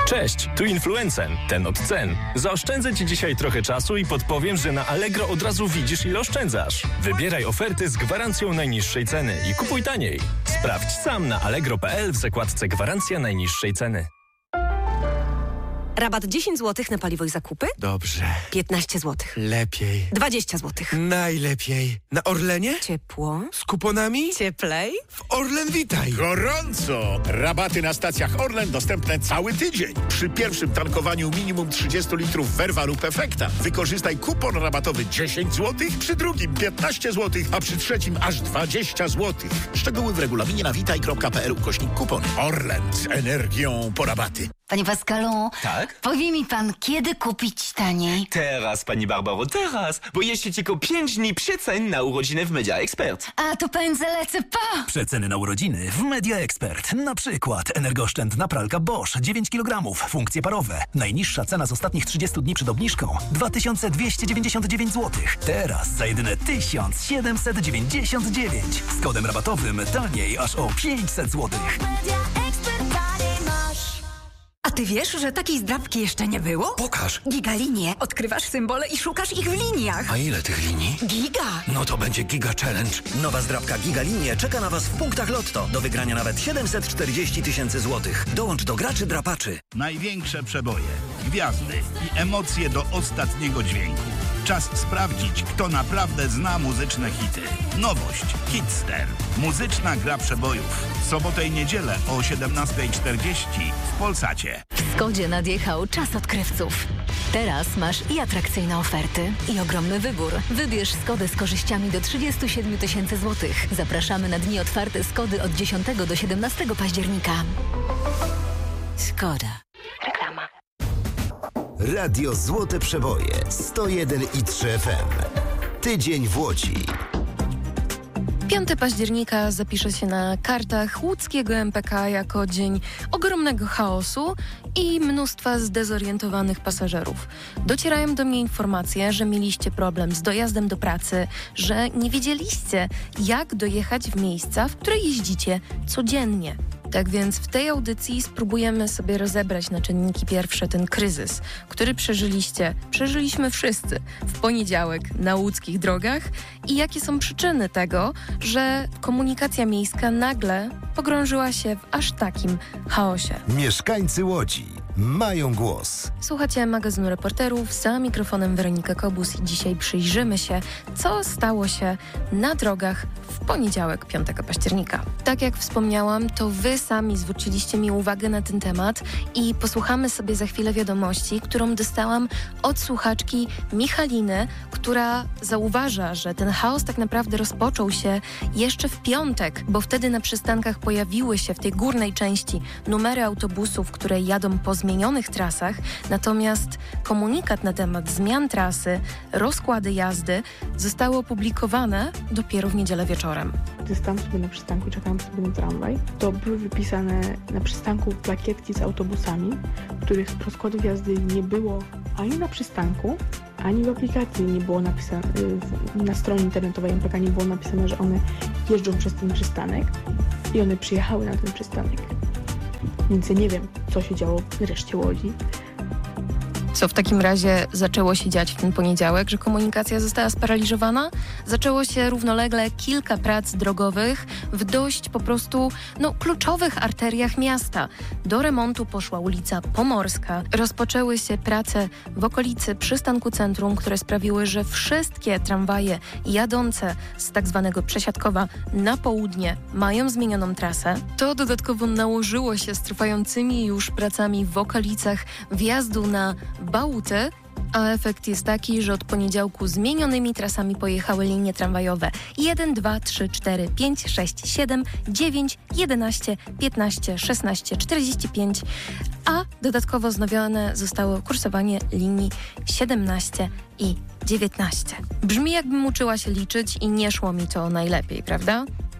Cześć, tu Influencen, ten od cen. Zaoszczędzę Ci dzisiaj trochę czasu i podpowiem, że na Allegro od razu widzisz, ile oszczędzasz. Wybieraj oferty z gwarancją najniższej ceny i kupuj taniej. Sprawdź sam na allegro.pl w zakładce Gwarancja najniższej ceny. Rabat 10 zł na paliwo i zakupy? Dobrze. 15 zł. Lepiej. 20 zł. Najlepiej. Na Orlenie? Ciepło. Z kuponami? Cieplej. W Orlen Witaj. Gorąco! Rabaty na stacjach Orlen dostępne cały tydzień. Przy pierwszym tankowaniu minimum 30 litrów Verva lub Efekta wykorzystaj kupon rabatowy 10 zł, przy drugim 15 zł, a przy trzecim aż 20 zł. Szczegóły w regulaminie na witaj.pl/kupon. Orlen z energią po rabaty. Panie Pascalu, Tak? powie mi pan, kiedy kupić taniej? Teraz, pani Barbaro, teraz! Bo jeszcze tylko 5 dni przecen na urodziny w Media Expert. A to pędzę lecę, pa! Przeceny na urodziny w Media Expert. Na przykład energooszczędna pralka Bosch 9 kg, funkcje parowe. Najniższa cena z ostatnich 30 dni przed obniżką 2299 zł. Teraz za jedyne 1799. Z kodem rabatowym taniej aż o 500 zł. A ty wiesz, że takiej zdrabki jeszcze nie było? Pokaż. Gigalinie. Odkrywasz symbole i szukasz ich w liniach. A ile tych linii? Giga. No to będzie Giga Challenge. Nowa zdrabka Gigalinie czeka na Was w punktach Lotto. Do wygrania nawet 740 000 złotych. Dołącz do graczy drapaczy. Największe przeboje, gwiazdy i emocje do ostatniego dźwięku. Czas sprawdzić, kto naprawdę zna muzyczne hity. Nowość Hitster. Muzyczna gra przebojów. W sobotę i niedzielę o 17:40 w Polsacie. W Skodzie nadjechał czas odkrywców. Teraz masz i atrakcyjne oferty, i ogromny wybór. Wybierz Skodę z korzyściami do 37 000 złotych. Zapraszamy na dni otwarte Skody od 10 do 17 października. Skoda. Reklama. Radio Złote Przeboje 101,3 FM. Tydzień w Łodzi. 5 października zapisze się na kartach łódzkiego MPK jako dzień ogromnego chaosu i mnóstwa zdezorientowanych pasażerów. Docierają do mnie informacje, że mieliście problem z dojazdem do pracy, że nie wiedzieliście, jak dojechać w miejsca, w które jeździcie codziennie. Tak więc w tej audycji spróbujemy sobie rozebrać na czynniki pierwsze ten kryzys, który przeżyliśmy wszyscy w poniedziałek na łódzkich drogach i jakie są przyczyny tego, że komunikacja miejska nagle pogrążyła się w aż takim chaosie. Mieszkańcy Łodzi mają głos. Słuchacie magazynu Reporterów, za mikrofonem Weronika Kobus i dzisiaj przyjrzymy się, co stało się na drogach w poniedziałek 5 października. Tak jak wspomniałam, to wy sami zwróciliście mi uwagę na ten temat i posłuchamy sobie za chwilę wiadomości, którą dostałam od słuchaczki Michaliny, która zauważa, że ten chaos tak naprawdę rozpoczął się jeszcze w piątek, bo wtedy na przystankach pojawiły się w tej górnej części numery autobusów, które jadą po zmienionych trasach, natomiast komunikat na temat zmian trasy, rozkłady jazdy zostały opublikowane dopiero w niedzielę wieczorem. Gdy stałam sobie na przystanku i czekałam sobie na tramwaj, to były wypisane na przystanku plakietki z autobusami, których rozkładów jazdy nie było ani na przystanku, ani w aplikacji nie było napisane, na stronie internetowej MPK nie było napisane, że one jeżdżą przez ten przystanek i one przyjechały na ten przystanek. Więc ja nie wiem, co się działo w reszcie Łodzi. Co w takim razie zaczęło się dziać w ten poniedziałek, że komunikacja została sparaliżowana? Zaczęło się równolegle kilka prac drogowych w dość po prostu kluczowych arteriach miasta. Do remontu poszła ulica Pomorska. Rozpoczęły się prace w okolicy przystanku centrum, które sprawiły, że wszystkie tramwaje jadące z tak zwanego Przesiadkowa na południe mają zmienioną trasę. To dodatkowo nałożyło się z trwającymi już pracami w okolicach wjazdu na Bałuty, a efekt jest taki, że od poniedziałku zmienionymi trasami pojechały linie tramwajowe 1, 2, 3, 4, 5, 6, 7, 9, 11, 15, 16, 45, a dodatkowo wznowione zostało kursowanie linii 17 i 19. Brzmi, jakbym uczyła się liczyć i nie szło mi to najlepiej, prawda?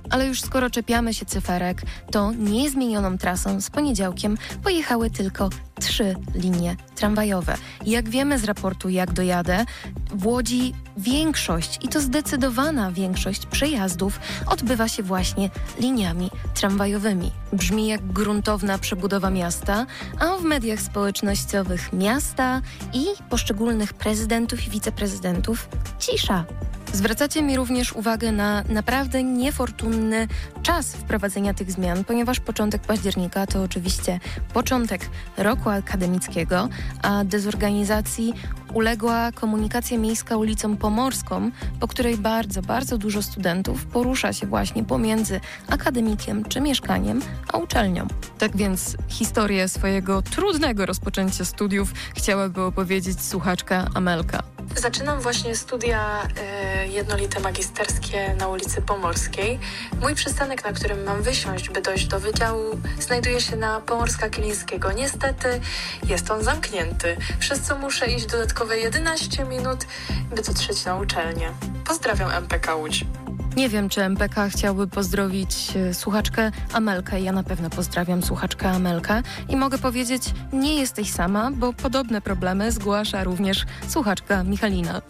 Ale już skoro czepiamy się cyferek, to niezmienioną trasą z poniedziałkiem pojechały tylko 3 linie tramwajowe. Jak wiemy z raportu Jak dojadę, w Łodzi większość, i to zdecydowana większość przejazdów odbywa się właśnie liniami tramwajowymi. Brzmi jak gruntowna przebudowa miasta, a w mediach społecznościowych miasta i poszczególnych prezydentów i wiceprezydentów cisza. Zwracacie mi również uwagę na naprawdę niefortunny czas wprowadzenia tych zmian, ponieważ początek października to oczywiście początek roku akademickiego, a dezorganizacji uległa komunikacja miejska ulicą Pomorską, po której bardzo, bardzo dużo studentów porusza się właśnie pomiędzy akademikiem czy mieszkaniem, a uczelnią. Tak więc historię swojego trudnego rozpoczęcia studiów chciałaby opowiedzieć słuchaczka Amelka. Zaczynam właśnie studia jednolite magisterskie na ulicy Pomorskiej. Mój przystanek, na którym mam wysiąść, by dojść do wydziału, znajduje się na Pomorska-Kilińskiego. Niestety jest on zamknięty, przez co muszę iść dodatkowe 11 minut, by dotrzeć na uczelnię. Pozdrawiam MPK Łódź. Nie wiem, czy MPK chciałby pozdrowić słuchaczkę Amelkę. Ja na pewno pozdrawiam słuchaczkę Amelkę i mogę powiedzieć, nie jesteś sama, bo podobne problemy zgłasza również słuchaczka Michalina.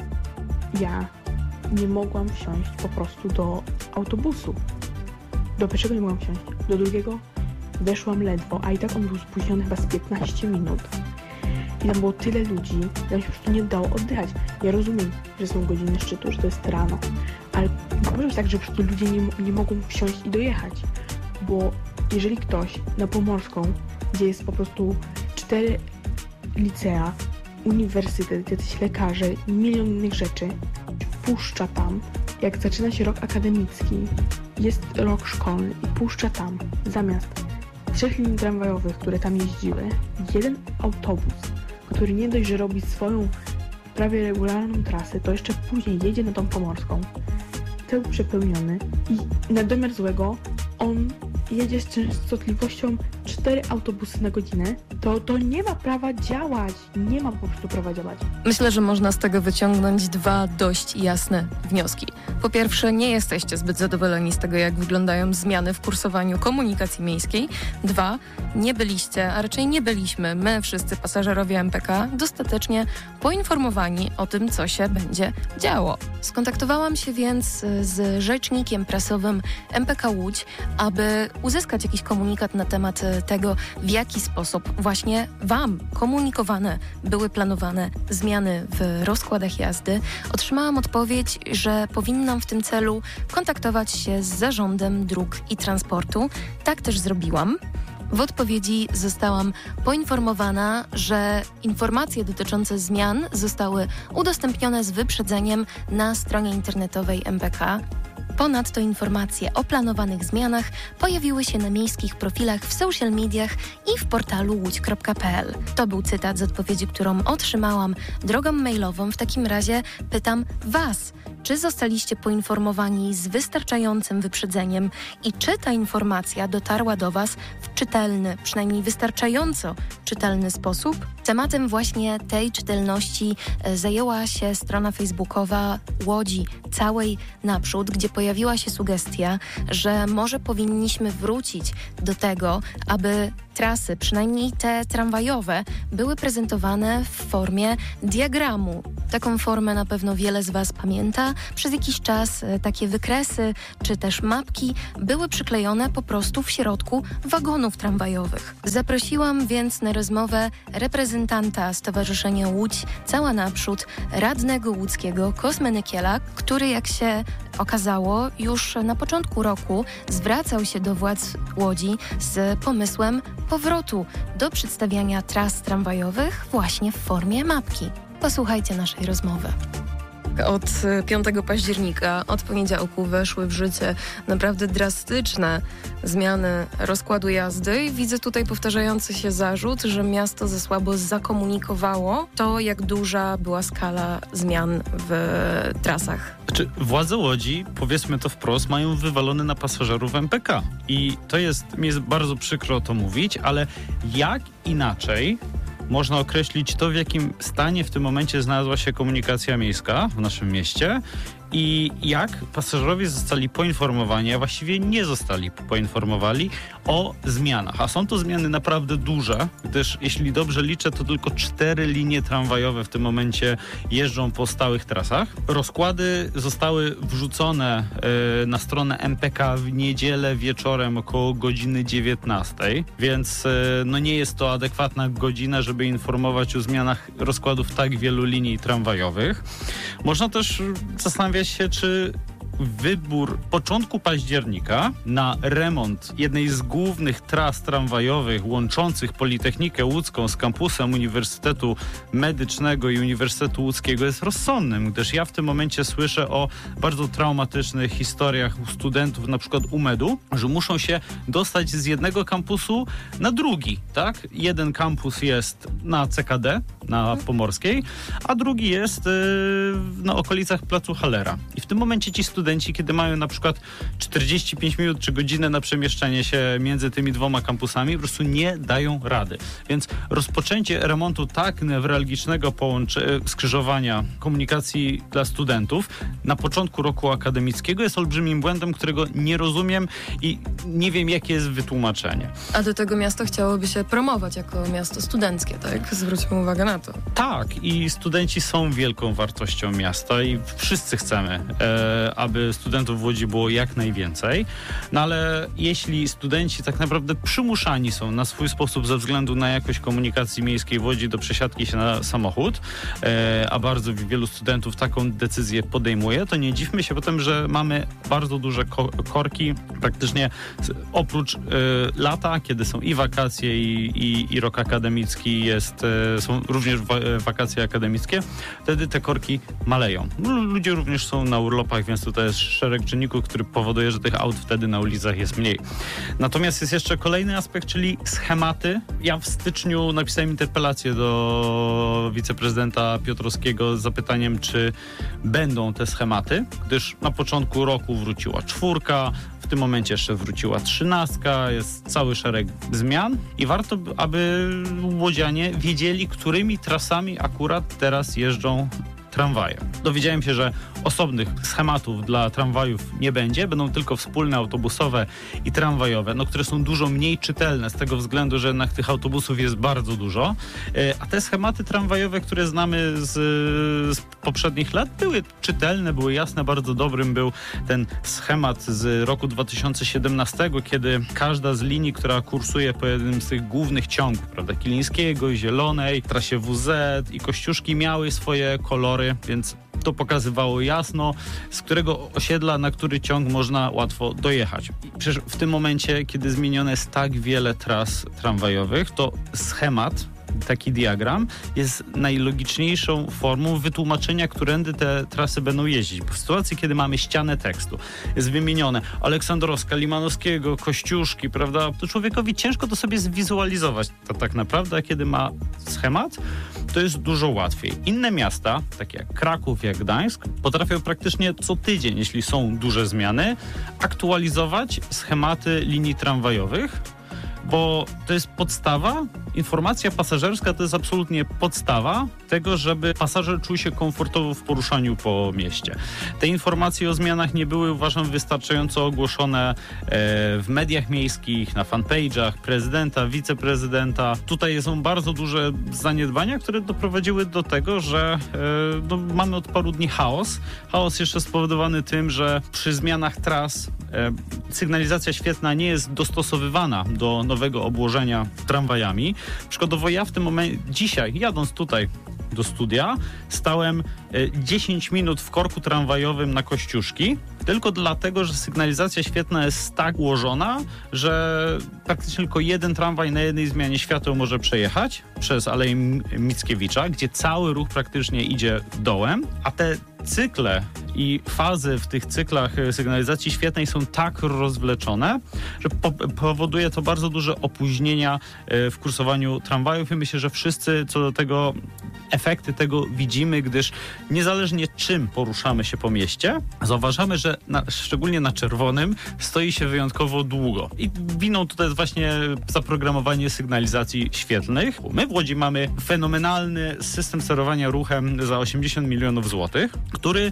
Ja nie mogłam wsiąść po prostu do autobusu. Do pierwszego nie mogłam wsiąść, do drugiego weszłam ledwo, a i tak on był spóźniony chyba z 15 minut. I tam było tyle ludzi, że mi się po prostu nie dało oddychać. Ja rozumiem, że są godziny szczytu, że to jest rano, ale nie może być tak, że po prostu ludzie nie mogą wsiąść i dojechać. Bo jeżeli ktoś na Pomorską, gdzie jest po prostu 4 licea, uniwersytet, jacyś lekarze i milion innych rzeczy, puszcza tam, jak zaczyna się rok akademicki, jest rok szkolny i puszcza tam zamiast 3 linii tramwajowych, które tam jeździły, jeden autobus, który nie dość, że robi swoją prawie regularną trasę, to jeszcze później jedzie na tą Pomorską, cały przepełniony i na domiar złego on jedzie z częstotliwością 4 autobusy na godzinę, to nie ma prawa działać. Nie ma po prostu prawa działać. Myślę, że można z tego wyciągnąć 2 dość jasne wnioski. Po pierwsze, nie jesteście zbyt zadowoleni z tego, jak wyglądają zmiany w kursowaniu komunikacji miejskiej. 2, nie byliście, a raczej nie byliśmy, my wszyscy pasażerowie MPK, dostatecznie poinformowani o tym, co się będzie działo. Skontaktowałam się więc z rzecznikiem prasowym MPK Łódź, aby uzyskać jakiś komunikat na temat tego, w jaki sposób właśnie Wam komunikowane były planowane zmiany w rozkładach jazdy. Otrzymałam odpowiedź, że powinnam w tym celu kontaktować się z Zarządem Dróg i Transportu. Tak też zrobiłam. W odpowiedzi zostałam poinformowana, że informacje dotyczące zmian zostały udostępnione z wyprzedzeniem na stronie internetowej MPK. Ponadto informacje o planowanych zmianach pojawiły się na miejskich profilach w social mediach i w portalu łódź.pl. To był cytat z odpowiedzi, którą otrzymałam drogą mailową. W takim razie pytam Was, czy zostaliście poinformowani z wystarczającym wyprzedzeniem i czy ta informacja dotarła do Was w czytelny, przynajmniej wystarczająco czytelny sposób? Tematem właśnie tej czytelności zajęła się strona facebookowa Łodzi Całej Naprzód, gdzie pojawiła się sugestia, że może powinniśmy wrócić do tego, aby trasy, przynajmniej te tramwajowe, były prezentowane w formie diagramu. Taką formę na pewno wiele z Was pamięta. Przez jakiś czas takie wykresy czy też mapki były przyklejone po prostu w środku wagonów tramwajowych. Zaprosiłam więc na rozmowę reprezentanta Stowarzyszenia Łódź Cała Naprzód, radnego łódzkiego Kosmę Nykiela, który, jak się okazało, już na początku roku zwracał się do władz Łodzi z pomysłem powrotu do przedstawiania tras tramwajowych właśnie w formie mapki. Posłuchajcie naszej rozmowy. Od 5 października, od poniedziałku weszły w życie naprawdę drastyczne zmiany rozkładu jazdy i widzę tutaj powtarzający się zarzut, że miasto za słabo zakomunikowało to, jak duża była skala zmian w trasach. Znaczy, władze Łodzi, powiedzmy to wprost, mają wywalone na pasażerów MPK. I to mi jest bardzo przykro to mówić, ale jak inaczej można określić to, w jakim stanie w tym momencie znalazła się komunikacja miejska w naszym mieście I jak pasażerowie zostali poinformowani, a właściwie nie zostali poinformowani o zmianach. A są to zmiany naprawdę duże, gdyż jeśli dobrze liczę, to tylko 4 linie tramwajowe w tym momencie jeżdżą po stałych trasach. Rozkłady zostały wrzucone na stronę MPK w niedzielę wieczorem około godziny 19, więc nie jest to adekwatna godzina, żeby informować o zmianach rozkładów tak wielu linii tramwajowych. Można też zastanawiać się, czy wybór początku października na remont jednej z głównych tras tramwajowych łączących Politechnikę Łódzką z kampusem Uniwersytetu Medycznego i Uniwersytetu Łódzkiego jest rozsądnym, gdyż ja w tym momencie słyszę o bardzo traumatycznych historiach u studentów, na przykład UMED-u, że muszą się dostać z jednego kampusu na drugi, tak? Jeden kampus jest na CKD, na Pomorskiej, a drugi jest na okolicach Placu Hallera. I w tym momencie ci studenci, kiedy mają na przykład 45 minut czy godzinę na przemieszczenie się między tymi dwoma kampusami, po prostu nie dają rady. Więc rozpoczęcie remontu tak newralgicznego skrzyżowania komunikacji dla studentów na początku roku akademickiego jest olbrzymim błędem, którego nie rozumiem i nie wiem, jakie jest wytłumaczenie. A do tego miasto chciałoby się promować jako miasto studenckie, tak? Zwróćmy uwagę na to. Tak, i studenci są wielką wartością miasta i wszyscy chcemy, aby studentów w Łodzi było jak najwięcej. No ale jeśli studenci tak naprawdę przymuszani są na swój sposób ze względu na jakość komunikacji miejskiej w Łodzi do przesiadki się na samochód, a bardzo wielu studentów taką decyzję podejmuje, to nie dziwmy się potem, że mamy bardzo duże korki praktycznie oprócz lata, kiedy są i wakacje i rok akademicki są również wakacje akademickie, wtedy te korki maleją. Ludzie również są na urlopach, więc tutaj jest szereg czynników, który powoduje, że tych aut wtedy na ulicach jest mniej. Natomiast jest jeszcze kolejny aspekt, czyli schematy. Ja w styczniu napisałem interpelację do wiceprezydenta Piotrowskiego z zapytaniem, czy będą te schematy, gdyż na początku roku wróciła 4, w tym momencie jeszcze wróciła 13, jest cały szereg zmian i warto, aby łodzianie wiedzieli, którymi trasami akurat teraz jeżdżą tramwaje. Dowiedziałem się, że osobnych schematów dla tramwajów nie będzie, będą tylko wspólne autobusowe i tramwajowe, które są dużo mniej czytelne z tego względu, że jednak tych autobusów jest bardzo dużo, a te schematy tramwajowe, które znamy z poprzednich lat, były czytelne, były jasne. Bardzo dobrym był ten schemat z roku 2017, kiedy każda z linii, która kursuje po jednym z tych głównych ciągów, prawda, Kilińskiego, Zielonej, trasie WZ i Kościuszki, miały swoje kolory, więc to pokazywało jasno, z którego osiedla na który ciąg można łatwo dojechać. I przecież w tym momencie, kiedy zmienione jest tak wiele tras tramwajowych, to schemat, taki diagram, jest najlogiczniejszą formą wytłumaczenia, którędy te trasy będą jeździć. Bo w sytuacji, kiedy mamy ścianę tekstu, jest wymienione Aleksandrowska, Limanowskiego, Kościuszki, prawda, to człowiekowi ciężko to sobie zwizualizować to tak naprawdę, a kiedy ma schemat, to jest dużo łatwiej. Inne miasta, takie jak Kraków, jak Gdańsk, potrafią praktycznie co tydzień, jeśli są duże zmiany, aktualizować schematy linii tramwajowych, bo to jest podstawa, informacja pasażerska to jest absolutnie podstawa tego, żeby pasażer czuł się komfortowo w poruszaniu po mieście. Te informacje o zmianach nie były, uważam, wystarczająco ogłoszone w mediach miejskich, na fanpage'ach prezydenta, wiceprezydenta. Tutaj są bardzo duże zaniedbania, które doprowadziły do tego, że mamy od paru dni chaos. Chaos jeszcze spowodowany tym, że przy zmianach tras sygnalizacja świetlna nie jest dostosowywana do nowego obłożenia tramwajami. Przykładowo ja w tym momencie, dzisiaj jadąc tutaj do studia, stałem 10 minut w korku tramwajowym na Kościuszki, tylko dlatego, że sygnalizacja świetlna jest tak ułożona, że praktycznie tylko jeden tramwaj na jednej zmianie świateł może przejechać przez Aleję Mickiewicza, gdzie cały ruch praktycznie idzie dołem, a te cykle i fazy w tych cyklach sygnalizacji świetlnej są tak rozwleczone, że powoduje to bardzo duże opóźnienia w kursowaniu tramwajów i myślę, że wszyscy co do tego efekty tego widzimy, gdyż niezależnie czym poruszamy się po mieście, zauważamy, że szczególnie na czerwonym stoi się wyjątkowo długo. I winą tutaj jest właśnie zaprogramowanie sygnalizacji świetlnych. My w Łodzi mamy fenomenalny system sterowania ruchem za 80 milionów złotych, który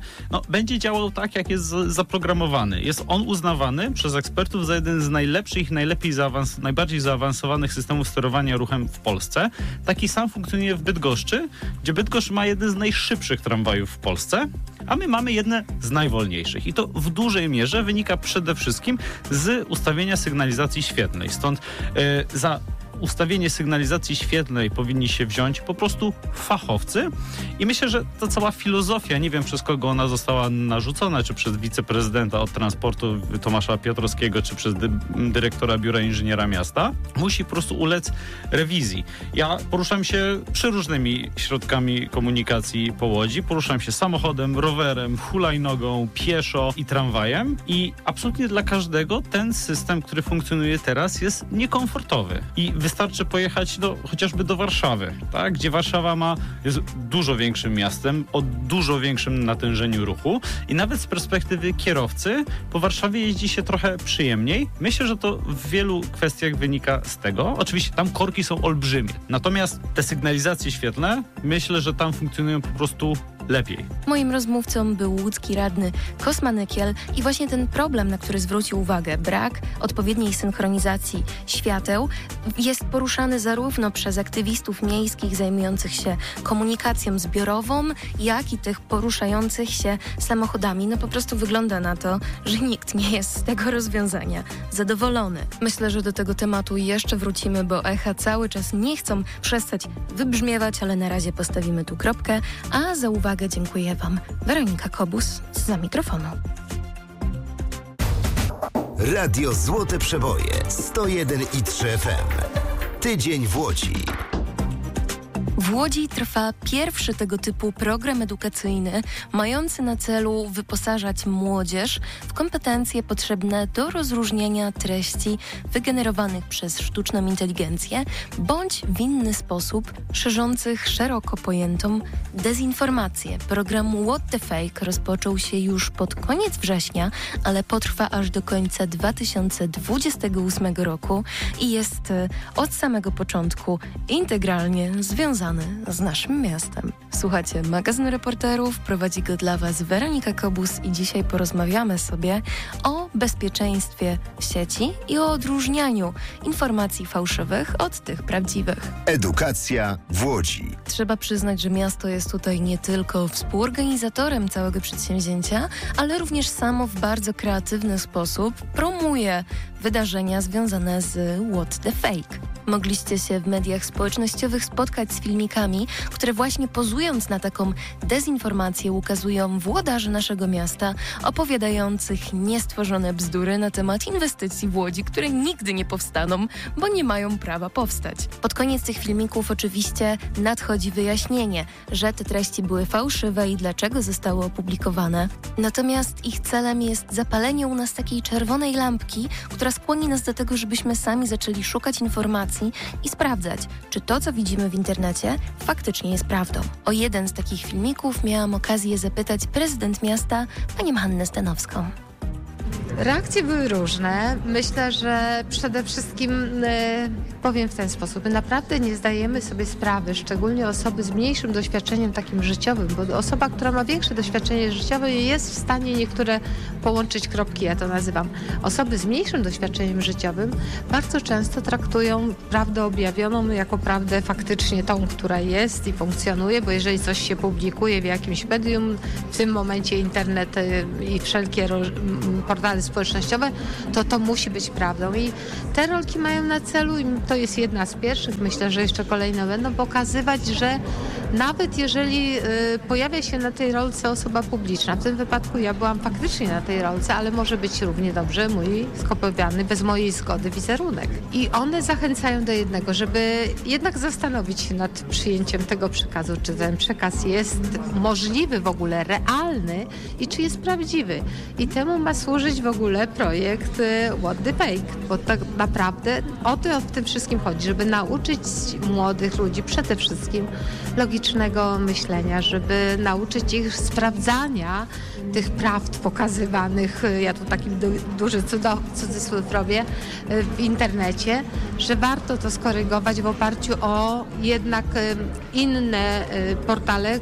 będzie działał tak, jak jest zaprogramowany. Jest on uznawany przez ekspertów za jeden z najlepszych, najbardziej zaawansowanych systemów sterowania ruchem w Polsce. Taki sam funkcjonuje w Bydgoszczy, gdzie Bydgoszcz ma jeden z najszybszych tramwajów w Polsce, a my mamy jedne z najwolniejszych. I to w dużej mierze wynika przede wszystkim z ustawienia sygnalizacji świetlnej. Stąd za ustawienie sygnalizacji świetlnej powinni się wziąć po prostu fachowcy i myślę, że ta cała filozofia, nie wiem przez kogo ona została narzucona, czy przez wiceprezydenta od transportu Tomasza Piotrowskiego, czy przez dyrektora Biura Inżyniera Miasta, musi po prostu ulec rewizji. Ja poruszam się przeróżnymi środkami komunikacji po Łodzi, poruszam się samochodem, rowerem, hulajnogą, pieszo i tramwajem i absolutnie dla każdego ten system, który funkcjonuje teraz, jest niekomfortowy. I wystarczy pojechać chociażby do Warszawy, tak? Gdzie Warszawa jest dużo większym miastem, o dużo większym natężeniu ruchu i nawet z perspektywy kierowcy po Warszawie jeździ się trochę przyjemniej. Myślę, że to w wielu kwestiach wynika z tego. Oczywiście tam korki są olbrzymie, natomiast te sygnalizacje świetlne, myślę, że tam funkcjonują po prostu lepiej. Moim rozmówcą był łódzki radny Kosma Nykiel i właśnie ten problem, na który zwrócił uwagę, brak odpowiedniej synchronizacji świateł, jest poruszany zarówno przez aktywistów miejskich zajmujących się komunikacją zbiorową, jak i tych poruszających się samochodami. No po prostu wygląda na to, że nikt nie jest z tego rozwiązania zadowolony. Myślę, że do tego tematu jeszcze wrócimy, bo echa cały czas nie chcą przestać wybrzmiewać, ale na razie postawimy tu kropkę, a za uwagę dziękuję Wam. Weronika Kobus za mikrofonu. Radio Złote Przeboje 101,3 FM. Tydzień w Łodzi. W Łodzi trwa pierwszy tego typu program edukacyjny mający na celu wyposażać młodzież w kompetencje potrzebne do rozróżniania treści wygenerowanych przez sztuczną inteligencję bądź w inny sposób szerzących szeroko pojętą dezinformację. Program What the Fake rozpoczął się już pod koniec września, ale potrwa aż do końca 2028 roku i jest od samego początku integralnie związany z naszym miastem. Słuchacie magazynu reporterów, prowadzi go dla Was Weronika Kobus i dzisiaj porozmawiamy sobie o bezpieczeństwie sieci i o odróżnianiu informacji fałszywych od tych prawdziwych. Edukacja w Łodzi. Trzeba przyznać, że miasto jest tutaj nie tylko współorganizatorem całego przedsięwzięcia, ale również samo w bardzo kreatywny sposób promuje wydarzenia związane z What the Fake. Mogliście się w mediach społecznościowych spotkać z filmikami, które właśnie pozując na taką dezinformację ukazują włodarzy naszego miasta opowiadających niestworzone bzdury na temat inwestycji w Łodzi, które nigdy nie powstaną, bo nie mają prawa powstać. Pod koniec tych filmików oczywiście nadchodzi wyjaśnienie, że te treści były fałszywe i dlaczego zostały opublikowane. Natomiast ich celem jest zapalenie u nas takiej czerwonej lampki, która skłoni nas do tego, żebyśmy sami zaczęli szukać informacji i sprawdzać, czy to, co widzimy w internecie, faktycznie jest prawdą. O jeden z takich filmików miałam okazję zapytać prezydent miasta, panią Hannę Stanowską. Reakcje były różne. Myślę, że przede wszystkim powiem w ten sposób. My naprawdę nie zdajemy sobie sprawy, szczególnie osoby z mniejszym doświadczeniem takim życiowym, bo osoba, która ma większe doświadczenie życiowe jest w stanie niektóre połączyć kropki, ja to nazywam. Osoby z mniejszym doświadczeniem życiowym bardzo często traktują prawdę objawioną jako prawdę faktycznie tą, która jest i funkcjonuje, bo jeżeli coś się publikuje w jakimś medium, w tym momencie internet i wszelkie portale społecznościowe, to musi być prawdą. I te rolki mają na celu, i to jest jedna z pierwszych, myślę, że jeszcze kolejne będą pokazywać, że nawet jeżeli pojawia się na tej rolce osoba publiczna, w tym wypadku ja byłam faktycznie na tej rolce, ale może być równie dobrze mój skopiowany bez mojej zgody wizerunek. I one zachęcają do jednego, żeby jednak zastanowić się nad przyjęciem tego przekazu, czy ten przekaz jest możliwy w ogóle, realny i czy jest prawdziwy. I temu ma służyć w ogóle projekt What the Fake, bo tak naprawdę o to w tym wszystkim chodzi, żeby nauczyć młodych ludzi przede wszystkim logicznego myślenia, żeby nauczyć ich sprawdzania tych prawd pokazywanych, ja tu taki duży cudzysłów robię, w internecie, że warto to skorygować w oparciu o jednak inne portale,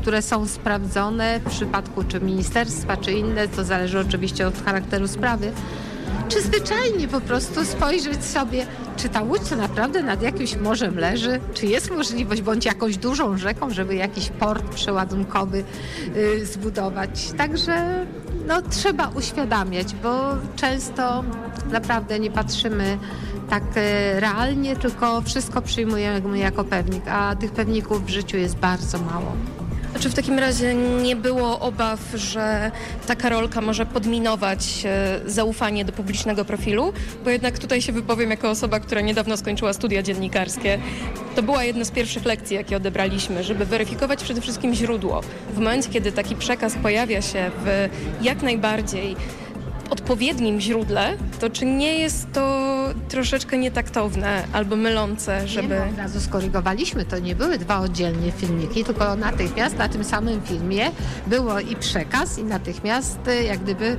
które są sprawdzone w przypadku czy ministerstwa, czy inne, to zależy oczywiście od charakteru sprawy, czy zwyczajnie po prostu spojrzeć sobie, czy ta Łódź to naprawdę nad jakimś morzem leży, czy jest możliwość, bądź jakąś dużą rzeką, żeby jakiś port przeładunkowy zbudować. Także trzeba uświadamiać, bo często naprawdę nie patrzymy tak realnie, tylko wszystko przyjmujemy jako pewnik, a tych pewników w życiu jest bardzo mało. Czy w takim razie nie było obaw, że ta Karolka może podminować zaufanie do publicznego profilu? Bo jednak tutaj się wypowiem jako osoba, która niedawno skończyła studia dziennikarskie. To była jedna z pierwszych lekcji, jakie odebraliśmy, żeby weryfikować przede wszystkim źródło. W momencie, kiedy taki przekaz pojawia się w jak najbardziej odpowiednim źródle, to czy nie jest to troszeczkę nietaktowne albo mylące, żeby... Od razu skorygowaliśmy, to nie były dwa oddzielnie filmiki, tylko natychmiast na tym samym filmie było i przekaz, i natychmiast jak gdyby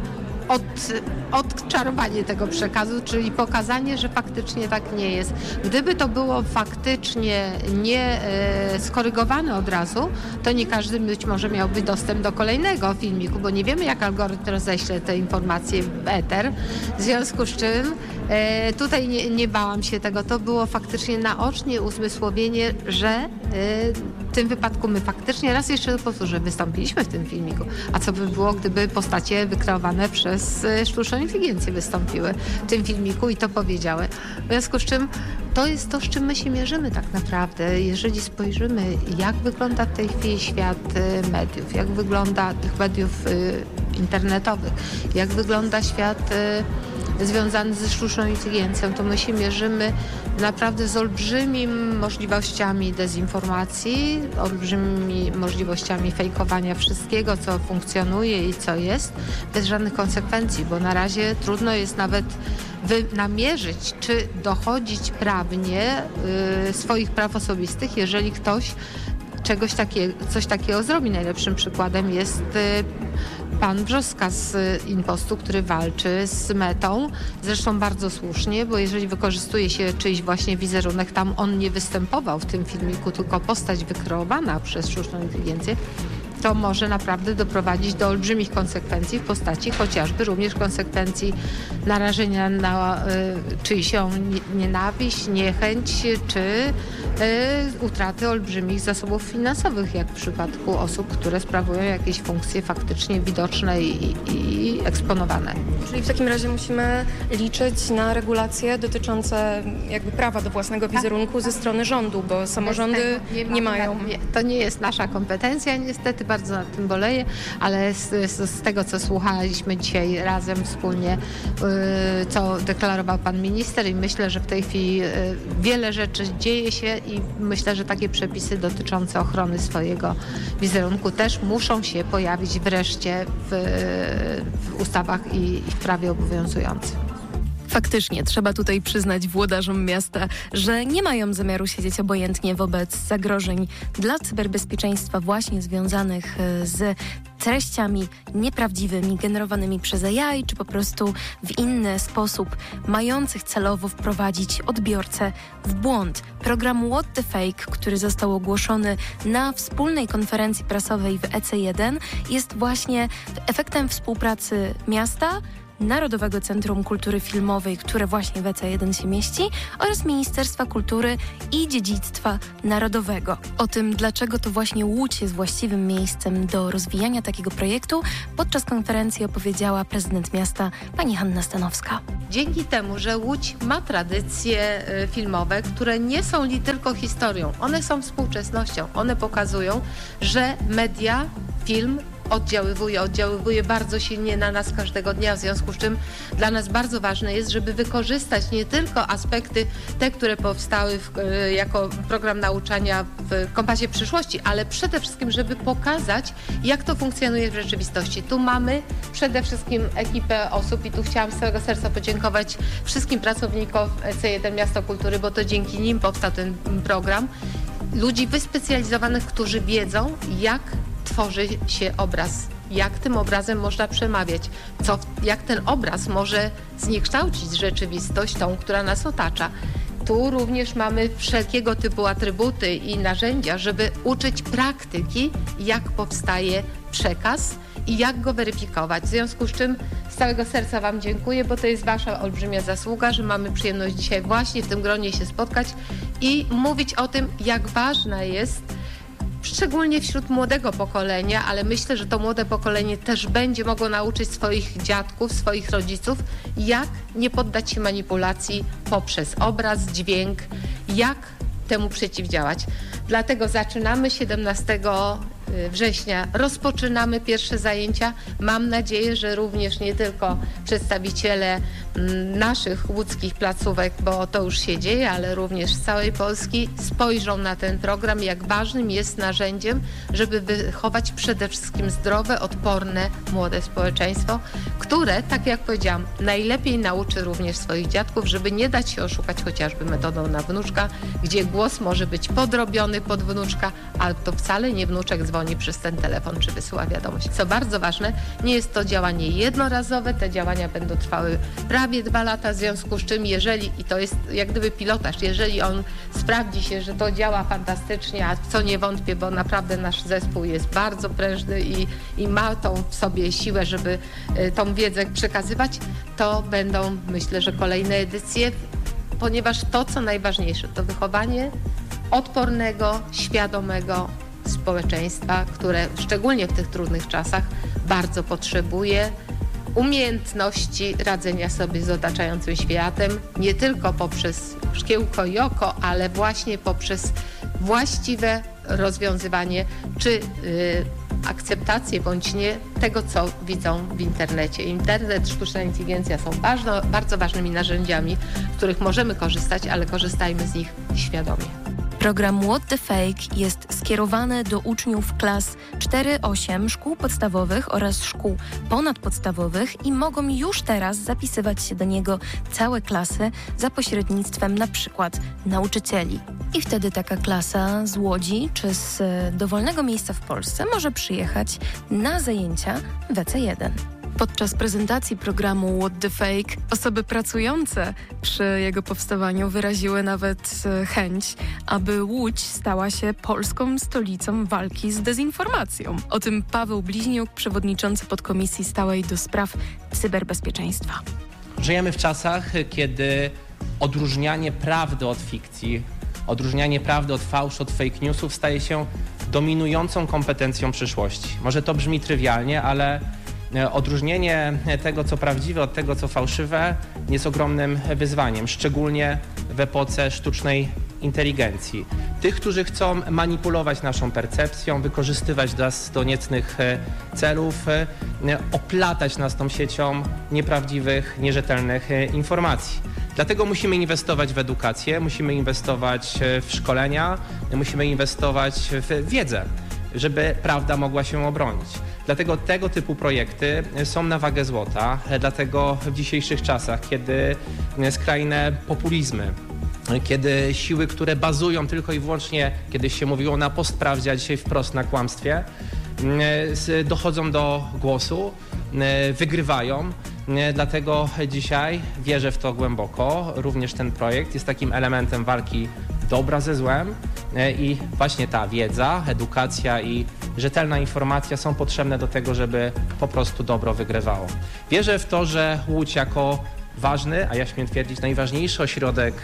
odczarowanie tego przekazu, czyli pokazanie, że faktycznie tak nie jest. Gdyby to było faktycznie nie skorygowane od razu, to nie każdy być może miałby dostęp do kolejnego filmiku, bo nie wiemy, jak algorytm roześle te informacje w eter. W związku z czym tutaj nie bałam się tego. To było faktycznie naocznie uzmysłowienie, że w tym wypadku my faktycznie, raz jeszcze powtórzę, wystąpiliśmy w tym filmiku. A co by było, gdyby postacie wykreowane przez sztuczną inteligencję wystąpiły w tym filmiku i to powiedziały. W związku z czym to jest to, z czym my się mierzymy tak naprawdę. Jeżeli spojrzymy, jak wygląda w tej chwili świat mediów, jak wygląda tych mediów internetowych, jak wygląda świat związany ze sztuczną inteligencją, to my się mierzymy naprawdę z olbrzymimi możliwościami dezinformacji, olbrzymimi możliwościami fejkowania wszystkiego, co funkcjonuje i co jest, bez żadnych konsekwencji, bo na razie trudno jest nawet namierzyć, czy dochodzić prawnie swoich praw osobistych, jeżeli ktoś coś takiego zrobi. Najlepszym przykładem jest pan Brzoska z Impostu, który walczy z Metą. Zresztą bardzo słusznie, bo jeżeli wykorzystuje się czyjś właśnie wizerunek, tam on nie występował w tym filmiku, tylko postać wykreowana przez sztuczną inteligencję, to może naprawdę doprowadzić do olbrzymich konsekwencji w postaci chociażby również konsekwencji narażenia na czyjsią nienawiść, niechęć czy utraty olbrzymich zasobów finansowych, jak w przypadku osób, które sprawują jakieś funkcje faktycznie widoczne i eksponowane. Czyli w takim razie musimy liczyć na regulacje dotyczące jakby prawa do własnego wizerunku ze strony rządu, bo samorządy nie mają. To nie jest nasza kompetencja, niestety bardzo nad tym boleję, ale z tego, co słuchaliśmy dzisiaj razem wspólnie, co deklarował pan minister i myślę, że w tej chwili wiele rzeczy dzieje się i myślę, że takie przepisy dotyczące ochrony swojego wizerunku też muszą się pojawić wreszcie w ustawach i w prawie obowiązującym. Faktycznie, trzeba tutaj przyznać włodarzom miasta, że nie mają zamiaru siedzieć obojętnie wobec zagrożeń dla cyberbezpieczeństwa właśnie związanych z treściami nieprawdziwymi, generowanymi przez AI, czy po prostu w inny sposób mających celowo wprowadzić odbiorcę w błąd. Program What the Fake, który został ogłoszony na wspólnej konferencji prasowej w EC1, jest właśnie efektem współpracy miasta, Narodowego Centrum Kultury Filmowej, które właśnie w EC1 się mieści, oraz Ministerstwa Kultury i Dziedzictwa Narodowego. O tym, dlaczego to właśnie Łódź jest właściwym miejscem do rozwijania takiego projektu, podczas konferencji opowiedziała prezydent miasta pani Hanna Stanowska. Dzięki temu, że Łódź ma tradycje filmowe, które nie są tylko historią, one są współczesnością. One pokazują, że media, film oddziaływuje bardzo silnie na nas każdego dnia, w związku z czym dla nas bardzo ważne jest, żeby wykorzystać nie tylko aspekty te, które powstały jako program nauczania w Kompasie Przyszłości, ale przede wszystkim, żeby pokazać, jak to funkcjonuje w rzeczywistości. Tu mamy przede wszystkim ekipę osób i tu chciałam z całego serca podziękować wszystkim pracownikom C1 Miasto Kultury, bo to dzięki nim powstał ten program. Ludzi wyspecjalizowanych, którzy wiedzą, jak tworzy się obraz, jak tym obrazem można przemawiać, jak ten obraz może zniekształcić rzeczywistość, tą, która nas otacza. Tu również mamy wszelkiego typu atrybuty i narzędzia, żeby uczyć praktyki, jak powstaje przekaz i jak go weryfikować. W związku z czym z całego serca Wam dziękuję, bo to jest Wasza olbrzymia zasługa, że mamy przyjemność dzisiaj właśnie w tym gronie się spotkać i mówić o tym, jak ważna jest, szczególnie wśród młodego pokolenia, ale myślę, że to młode pokolenie też będzie mogło nauczyć swoich dziadków, swoich rodziców, jak nie poddać się manipulacji poprzez obraz, dźwięk, jak temu przeciwdziałać. Dlatego zaczynamy 17 września, rozpoczynamy pierwsze zajęcia. Mam nadzieję, że również nie tylko przedstawiciele naszych łódzkich placówek, bo to już się dzieje, ale również z całej Polski spojrzą na ten program, jak ważnym jest narzędziem, żeby wychować przede wszystkim zdrowe, odporne, młode społeczeństwo, które, tak jak powiedziałam, najlepiej nauczy również swoich dziadków, żeby nie dać się oszukać chociażby metodą na wnuczka, gdzie głos może być podrobiony pod wnuczka, ale to wcale nie wnuczek dzwoni przez ten telefon czy wysyła wiadomość. Co bardzo ważne, nie jest to działanie jednorazowe, te działania będą trwały prawie 2 lata, w związku z czym jeżeli, i to jest jak gdyby pilotaż, jeżeli on sprawdzi się, że to działa fantastycznie, a w co nie wątpię, bo naprawdę nasz zespół jest bardzo prężny i ma tą w sobie siłę, żeby tą wiedzę przekazywać, to będą, myślę, że kolejne edycje, ponieważ to, co najważniejsze, to wychowanie odpornego, świadomego społeczeństwa, które szczególnie w tych trudnych czasach bardzo potrzebuje umiejętności radzenia sobie z otaczającym światem, nie tylko poprzez szkiełko i oko, ale właśnie poprzez właściwe rozwiązywanie czy akceptację bądź nie tego, co widzą w internecie. Internet, sztuczna inteligencja są bardzo ważnymi narzędziami, z których możemy korzystać, ale korzystajmy z nich świadomie. Program What the Fake jest skierowany do uczniów klas 4-8 szkół podstawowych oraz szkół ponadpodstawowych i mogą już teraz zapisywać się do niego całe klasy za pośrednictwem na przykład nauczycieli. I wtedy taka klasa z Łodzi czy z dowolnego miejsca w Polsce może przyjechać na zajęcia w EC1. Podczas prezentacji programu What the Fake osoby pracujące przy jego powstawaniu wyraziły nawet chęć, aby Łódź stała się polską stolicą walki z dezinformacją. O tym Paweł Bliźniuk, przewodniczący podkomisji stałej do spraw cyberbezpieczeństwa. Żyjemy w czasach, kiedy odróżnianie prawdy od fikcji, odróżnianie prawdy od fałszu, od fake newsów staje się dominującą kompetencją przyszłości. Może to brzmi trywialnie, ale odróżnienie tego, co prawdziwe, od tego, co fałszywe, jest ogromnym wyzwaniem, szczególnie w epoce sztucznej inteligencji. Tych, którzy chcą manipulować naszą percepcją, wykorzystywać nas do niecnych celów, oplatać nas tą siecią nieprawdziwych, nierzetelnych informacji. Dlatego musimy inwestować w edukację, musimy inwestować w szkolenia, musimy inwestować w wiedzę, żeby prawda mogła się obronić. Dlatego tego typu projekty są na wagę złota, dlatego w dzisiejszych czasach, kiedy skrajne populizmy, kiedy siły, które bazują tylko i wyłącznie, kiedyś się mówiło na postprawdzie, a dzisiaj wprost na kłamstwie, dochodzą do głosu, wygrywają. Dlatego dzisiaj wierzę w to głęboko. Również ten projekt jest takim elementem walki dobra ze złem i właśnie ta wiedza, edukacja i rzetelna informacja są potrzebne do tego, żeby po prostu dobro wygrywało. Wierzę w to, że Łódź jako ważny, a ja śmiem twierdzić najważniejszy ośrodek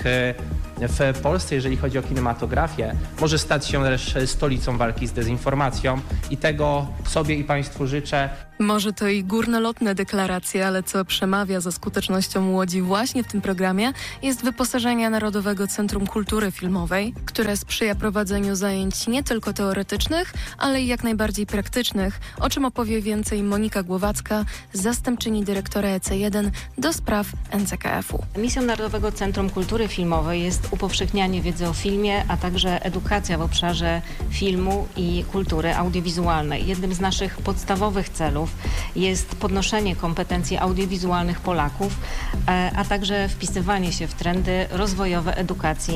w Polsce, jeżeli chodzi o kinematografię, może stać się też stolicą walki z dezinformacją i tego sobie i Państwu życzę. Może to i górnolotne deklaracje, ale co przemawia za skutecznością Łodzi właśnie w tym programie jest wyposażenie Narodowego Centrum Kultury Filmowej, które sprzyja prowadzeniu zajęć nie tylko teoretycznych, ale i jak najbardziej praktycznych, o czym opowie więcej Monika Głowacka, zastępczyni dyrektora EC1 do spraw NCKF-u. Misją Narodowego Centrum Kultury Filmowej jest upowszechnianie wiedzy o filmie, a także edukacja w obszarze filmu i kultury audiowizualnej. Jednym z naszych podstawowych celów jest podnoszenie kompetencji audiowizualnych Polaków, a także wpisywanie się w trendy rozwojowe edukacji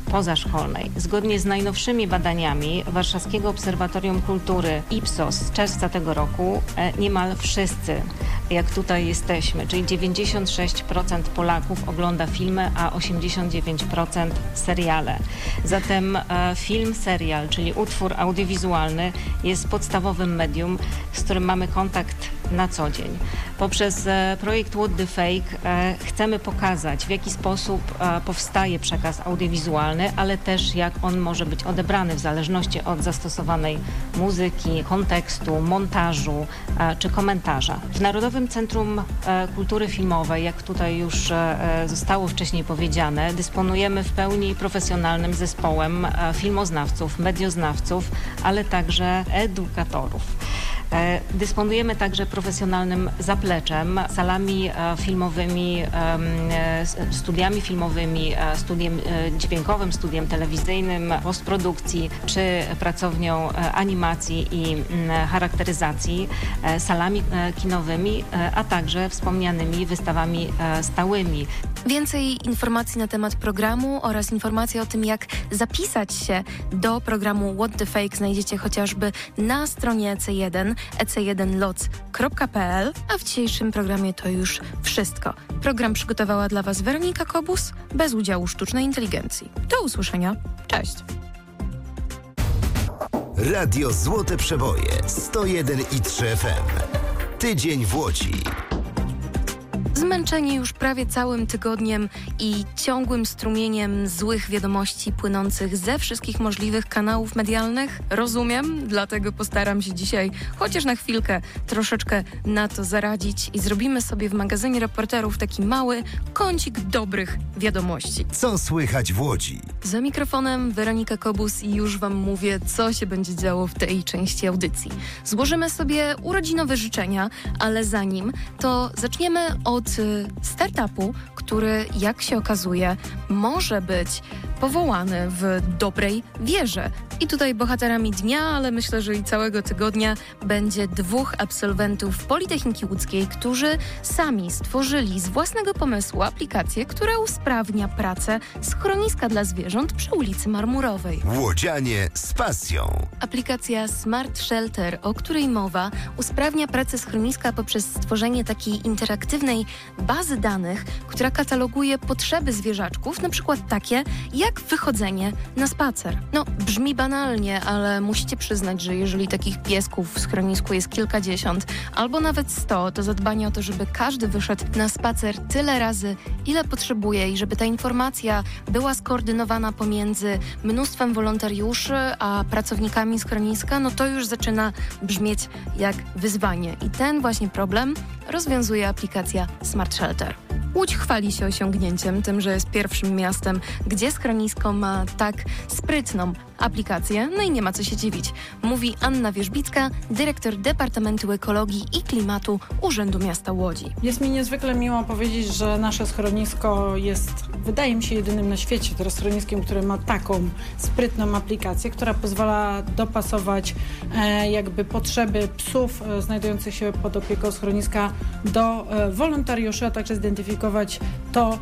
pozaszkolnej. Zgodnie z najnowszymi badaniami Warszawskiego Obserwatorium Kultury Ipsos z czerwca tego roku niemal wszyscy, jak tutaj jesteśmy, czyli 96% Polaków ogląda filmy, a 89% seriale. Zatem film, serial, czyli utwór audiowizualny jest podstawowym medium, z którym mamy kontakt na co dzień. Poprzez projekt What the Fake chcemy pokazać, w jaki sposób powstaje przekaz audiowizualny, ale też jak on może być odebrany w zależności od zastosowanej muzyki, kontekstu, montażu czy komentarza. W Narodowym Centrum Kultury Filmowej, jak tutaj już zostało wcześniej powiedziane, dysponujemy w pełni profesjonalnym zespołem filmoznawców, medioznawców, ale także edukatorów. Dysponujemy także profesjonalnym zapleczem, salami filmowymi, studiami filmowymi, studiem dźwiękowym, studiem telewizyjnym, postprodukcji czy pracownią animacji i charakteryzacji, salami kinowymi, a także wspomnianymi wystawami stałymi. Więcej informacji na temat programu oraz informacje o tym, jak zapisać się do programu What the Fake znajdziecie chociażby na stronie EC1, ec1loc.pl, a w dzisiejszym programie to już wszystko. Program przygotowała dla Was Weronika Kobus, bez udziału sztucznej inteligencji. Do usłyszenia. Cześć! Radio Złote Przeboje 101,3 FM. Tydzień w Łodzi. Zmęczeni już prawie całym tygodniem i ciągłym strumieniem złych wiadomości płynących ze wszystkich możliwych kanałów medialnych? Rozumiem, dlatego postaram się dzisiaj chociaż na chwilkę troszeczkę na to zaradzić i zrobimy sobie w magazynie reporterów taki mały kącik dobrych wiadomości. Co słychać w Łodzi? Za mikrofonem Weronika Kobus i już Wam mówię, co się będzie działo w tej części audycji. Złożymy sobie urodzinowe życzenia, ale zanim to zaczniemy od startupu, który, jak się okazuje, może być powołany w dobrej wierze. I tutaj bohaterami dnia, ale myślę, że i całego tygodnia będzie 2 absolwentów Politechniki Łódzkiej, którzy sami stworzyli z własnego pomysłu aplikację, która usprawnia pracę schroniska dla zwierząt przy ulicy Marmurowej. Łodzianie z pasją. Aplikacja Smart Shelter, o której mowa, usprawnia pracę schroniska poprzez stworzenie takiej interaktywnej bazy danych, która kataloguje potrzeby zwierzaczków, na przykład takie jak wychodzenie na spacer. No, brzmi banalnie, ale musicie przyznać, że jeżeli takich piesków w schronisku jest kilkadziesiąt albo nawet 100, to zadbanie o to, żeby każdy wyszedł na spacer tyle razy, ile potrzebuje i żeby ta informacja była skoordynowana pomiędzy mnóstwem wolontariuszy a pracownikami schroniska, no to już zaczyna brzmieć jak wyzwanie. I ten właśnie problem rozwiązuje aplikacja Smart Shelter. Łódź chwali się osiągnięciem, tym, że jest pierwszym miastem, gdzie schronisko ma tak sprytną aplikację, no i nie ma co się dziwić. Mówi Anna Wierzbicka, dyrektor Departamentu Ekologii i Klimatu Urzędu Miasta Łodzi. Jest mi niezwykle miło powiedzieć, że nasze schronisko jest, wydaje mi się, jedynym na świecie teraz schroniskiem, które ma taką sprytną aplikację, która pozwala dopasować jakby potrzeby psów znajdujących się pod opieką schroniska do wolontariuszy, a także zidentyfikować to,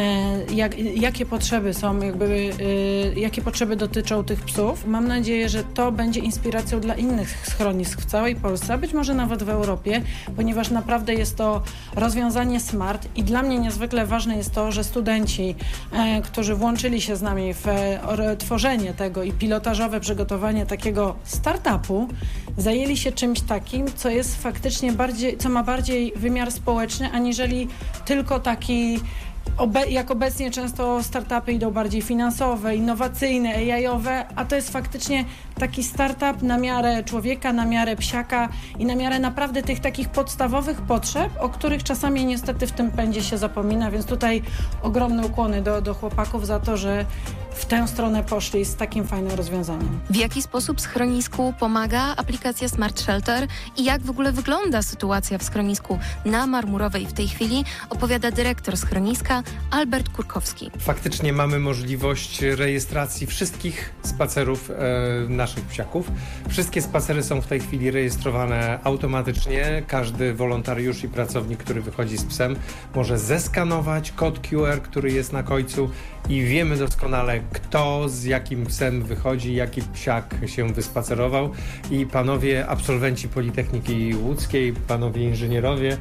jakie potrzeby są, jakie potrzeby dotyczą tych psów. Mam nadzieję, że to będzie inspiracją dla innych schronisk w całej Polsce, a być może nawet w Europie, ponieważ naprawdę jest to rozwiązanie smart i dla mnie niezwykle ważne jest to, że studenci, którzy włączyli się z nami w tworzenie tego i pilotażowe przygotowanie takiego startupu, zajęli się czymś takim, co jest faktycznie co ma bardziej wymiar społeczny, aniżeli tylko taki jak obecnie często startupy idą bardziej finansowe, innowacyjne, AI-owe, a to jest faktycznie taki startup na miarę człowieka, na miarę psiaka i na miarę naprawdę tych takich podstawowych potrzeb, o których czasami niestety w tym pędzie się zapomina, więc tutaj ogromne ukłony do chłopaków za to, że w tę stronę poszli z takim fajnym rozwiązaniem. W jaki sposób schronisku pomaga aplikacja Smart Shelter i jak w ogóle wygląda sytuacja w schronisku na Marmurowej w tej chwili, opowiada dyrektor schroniska Albert Kurkowski. Faktycznie mamy możliwość rejestracji wszystkich spacerów naszych psiaków. Wszystkie spacery są w tej chwili rejestrowane automatycznie. Każdy wolontariusz i pracownik, który wychodzi z psem, może zeskanować kod QR, który jest na końcu i wiemy doskonale, kto z jakim psem wychodzi, jaki psiak się wyspacerował i panowie absolwenci Politechniki Łódzkiej, panowie inżynierowie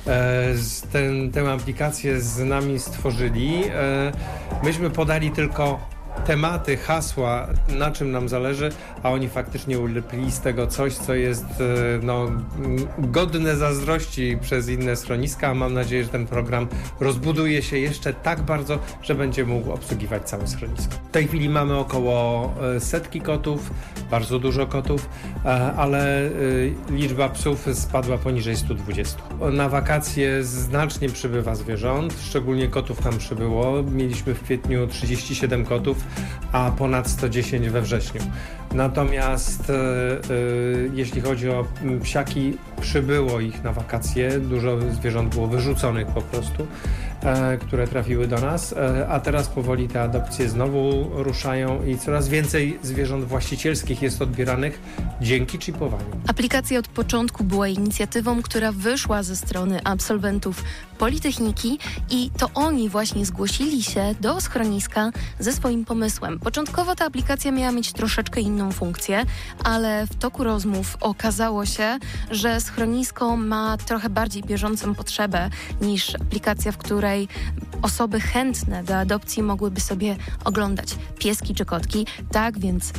tę aplikację z nami stworzyli. Myśmy podali tylko tematy, hasła, na czym nam zależy, a oni faktycznie ulepili z tego coś, co jest godne zazdrości przez inne schroniska. Mam nadzieję, że ten program rozbuduje się jeszcze tak bardzo, że będzie mógł obsługiwać całe schronisko. W tej chwili mamy około 100 kotów, bardzo dużo kotów, ale liczba psów spadła poniżej 120. Na wakacje znacznie przybywa zwierząt, szczególnie kotów tam przybyło. Mieliśmy w kwietniu 37 kotów, a ponad 110 we wrześniu. Natomiast jeśli chodzi o psiaki, przybyło ich na wakacje, dużo zwierząt było wyrzuconych po prostu, które trafiły do nas, a teraz powoli te adopcje znowu ruszają i coraz więcej zwierząt właścicielskich jest odbieranych dzięki chipowaniu. Aplikacja od początku była inicjatywą, która wyszła ze strony absolwentów Politechniki i to oni właśnie zgłosili się do schroniska ze swoim pomysłem. Początkowo ta aplikacja miała mieć troszeczkę inną funkcję, ale w toku rozmów okazało się, że schronisko ma trochę bardziej bieżącą potrzebę niż aplikacja, w której osoby chętne do adopcji mogłyby sobie oglądać pieski czy kotki. Tak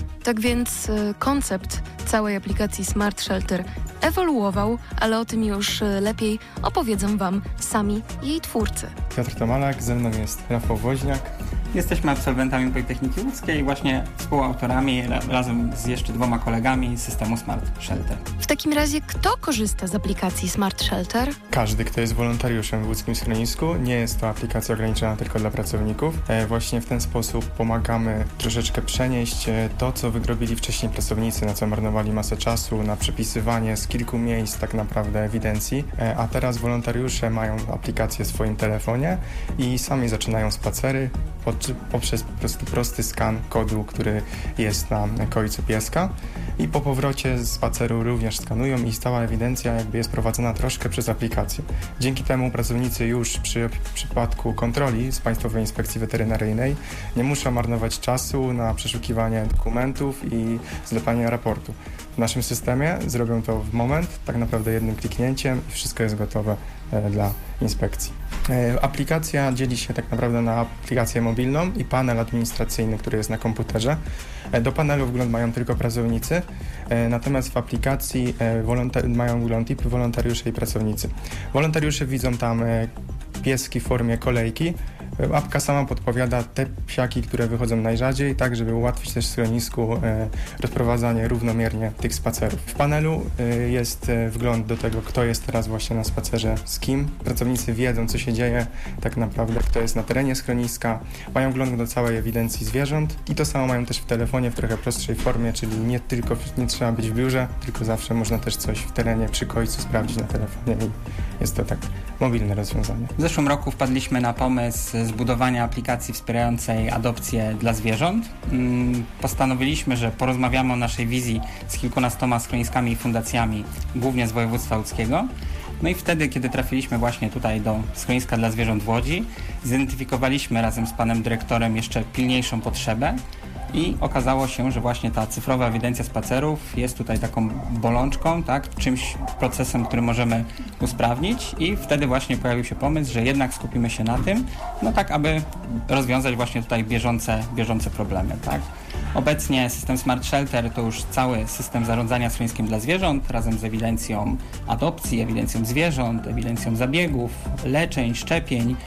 więc koncept całej aplikacji Smart Shelter ewoluował, ale o tym już lepiej opowiedzą Wam sami jej twórcy. Piotr Tomalak, ze mną jest Rafał Woźniak. Jesteśmy absolwentami Politechniki Łódzkiej, właśnie współautorami razem z jeszcze 2 kolegami systemu Smart Shelter. W takim razie kto korzysta z aplikacji Smart Shelter? Każdy, kto jest wolontariuszem w łódzkim schronisku. Nie jest to aplikacja ograniczona tylko dla pracowników. Właśnie w ten sposób pomagamy troszeczkę przenieść to, co wyrobili wcześniej pracownicy, na co marnowali masę czasu, na przepisywanie z kilku miejsc tak naprawdę ewidencji, a teraz wolontariusze mają aplikację w swoim telefonie i sami zaczynają spacery poprzez po prostu prosty skan kodu, który jest na kojcu pieska i po powrocie z spaceru również skanują i stała ewidencja jakby jest prowadzona troszkę przez aplikację. Dzięki temu pracownicy już przy przypadku kontroli z Państwowej Inspekcji Weterynaryjnej nie muszą marnować czasu na przeszukiwanie dokumentów i zlepanie raportu. W naszym systemie zrobią to w moment, tak naprawdę jednym kliknięciem i wszystko jest gotowe dla inspekcji. Aplikacja dzieli się tak naprawdę na aplikację mobilną i panel administracyjny, który jest na komputerze. Do panelu wgląd mają tylko pracownicy, natomiast w aplikacji mają wgląd i wolontariusze i pracownicy. Wolontariusze widzą tam pieski w formie kolejki. Apka sama podpowiada te psiaki, które wychodzą najrzadziej, tak żeby ułatwić też w schronisku rozprowadzanie równomiernie tych spacerów. W panelu jest wgląd do tego, kto jest teraz właśnie na spacerze z kim. Pracownicy wiedzą, co się dzieje tak naprawdę, kto jest na terenie schroniska. Mają wgląd do całej ewidencji zwierząt i to samo mają też w telefonie w trochę prostszej formie, czyli nie trzeba być w biurze, tylko zawsze można też coś w terenie przy kojcu sprawdzić na telefonie i jest to tak mobilne rozwiązanie. W zeszłym roku wpadliśmy na pomysł zbudowania aplikacji wspierającej adopcję dla zwierząt. Postanowiliśmy, że porozmawiamy o naszej wizji z kilkunastoma schroniskami i fundacjami, głównie z województwa łódzkiego. No i wtedy, kiedy trafiliśmy właśnie tutaj do schroniska dla zwierząt w Łodzi, zidentyfikowaliśmy razem z panem dyrektorem jeszcze pilniejszą potrzebę i okazało się, że właśnie ta cyfrowa ewidencja spacerów jest tutaj taką bolączką, tak, czymś procesem, który możemy usprawnić i wtedy właśnie pojawił się pomysł, że jednak skupimy się na tym, no tak, aby rozwiązać właśnie tutaj bieżące problemy, tak. Obecnie system Smart Shelter to już cały system zarządzania schroniskiem dla zwierząt razem z ewidencją adopcji, ewidencją zwierząt, ewidencją zabiegów, leczeń, szczepień,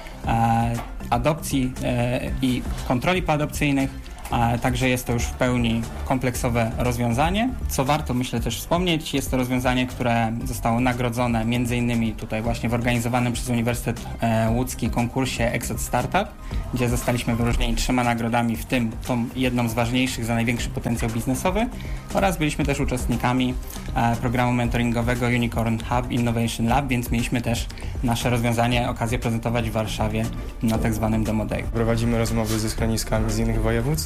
adopcji i kontroli poadopcyjnych. Także jest to już w pełni kompleksowe rozwiązanie. Co warto, myślę, też wspomnieć, jest to rozwiązanie, które zostało nagrodzone m.in. tutaj właśnie w organizowanym przez Uniwersytet Łódzki konkursie Exot Startup, gdzie zostaliśmy wyróżnieni 3 nagrodami, w tym tą jedną z ważniejszych za największy potencjał biznesowy, oraz byliśmy też uczestnikami programu mentoringowego Unicorn Hub Innovation Lab, więc mieliśmy też nasze rozwiązanie okazję prezentować w Warszawie na tak zwanym Demo Day. Prowadzimy rozmowy ze schroniskami z innych województw,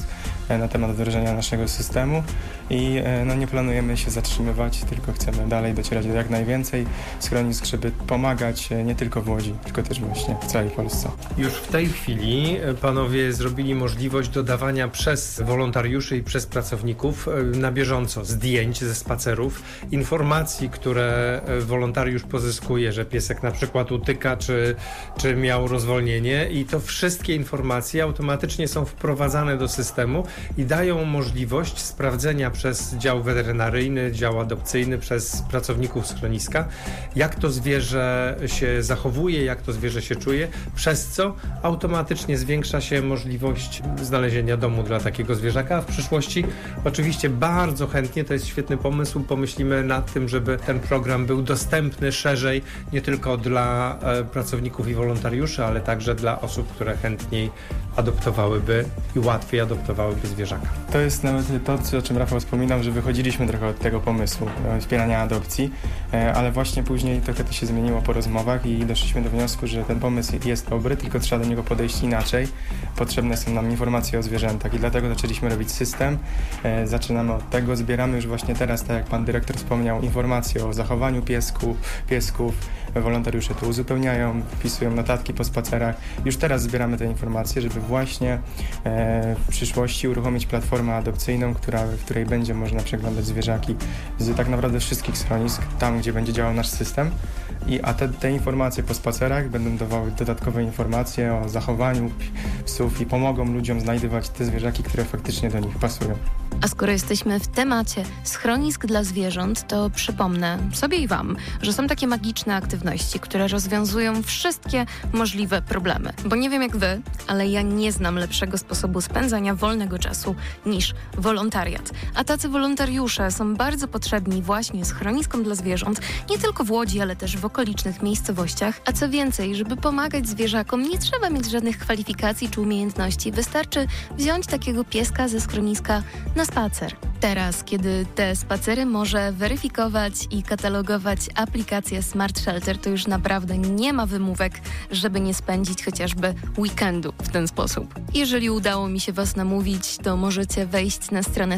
na temat wdrożenia naszego systemu i nie planujemy się zatrzymywać, tylko chcemy dalej docierać do jak najwięcej schronisk, żeby pomagać nie tylko w Łodzi, tylko też właśnie w całej Polsce. Już w tej chwili panowie zrobili możliwość dodawania przez wolontariuszy i przez pracowników na bieżąco zdjęć ze spacerów, informacji, które wolontariusz pozyskuje, że piesek na przykład utyka, czy miał rozwolnienie, i to wszystkie informacje automatycznie są wprowadzane do systemu i dają możliwość sprawdzenia przez dział weterynaryjny, dział adopcyjny, przez pracowników schroniska, jak to zwierzę się zachowuje, jak to zwierzę się czuje, przez co automatycznie zwiększa się możliwość znalezienia domu dla takiego zwierzaka, a w przyszłości oczywiście bardzo chętnie, to jest świetny pomysł, pomyślimy nad tym, żeby ten program był dostępny szerzej, nie tylko dla pracowników i wolontariuszy, ale także dla osób, które chętniej adoptowałyby i łatwiej adoptowałyby zwierzaka. To jest nawet to, o czym Rafał wspominał, że wychodziliśmy trochę od tego pomysłu wspierania adopcji, ale właśnie później trochę to się zmieniło po rozmowach i doszliśmy do wniosku, że ten pomysł jest dobry, tylko trzeba do niego podejść inaczej. Potrzebne są nam informacje o zwierzętach i dlatego zaczęliśmy robić system. Zaczynamy od tego, zbieramy już właśnie teraz, tak jak pan dyrektor wspomniał, informacje o zachowaniu piesków. Wolontariusze to uzupełniają, wpisują notatki po spacerach. Już teraz zbieramy te informacje, żeby właśnie w przyszłości uruchomić platformę adopcyjną, w której będzie można przeglądać zwierzaki z tak naprawdę wszystkich schronisk, tam gdzie będzie działał nasz system. A te informacje po spacerach będą dawały dodatkowe informacje o zachowaniu psów i pomogą ludziom znajdywać te zwierzaki, które faktycznie do nich pasują. A skoro jesteśmy w temacie schronisk dla zwierząt, to przypomnę sobie i wam, że są takie magiczne aktywności, które rozwiązują wszystkie możliwe problemy. Bo nie wiem jak wy, ale ja nie znam lepszego sposobu spędzania wolnego czasu niż wolontariat. A tacy wolontariusze są bardzo potrzebni właśnie schroniskom dla zwierząt, nie tylko w Łodzi, ale też w okolicznych miejscowościach. A co więcej, żeby pomagać zwierzakom, nie trzeba mieć żadnych kwalifikacji czy umiejętności. Wystarczy wziąć takiego pieska ze schroniska na spacer. Teraz, kiedy te spacery może weryfikować i katalogować aplikacja Smart Shelter, to już naprawdę nie ma wymówek, żeby nie spędzić chociażby weekendu w ten sposób. Jeżeli udało mi się was namówić, to możecie wejść na stronę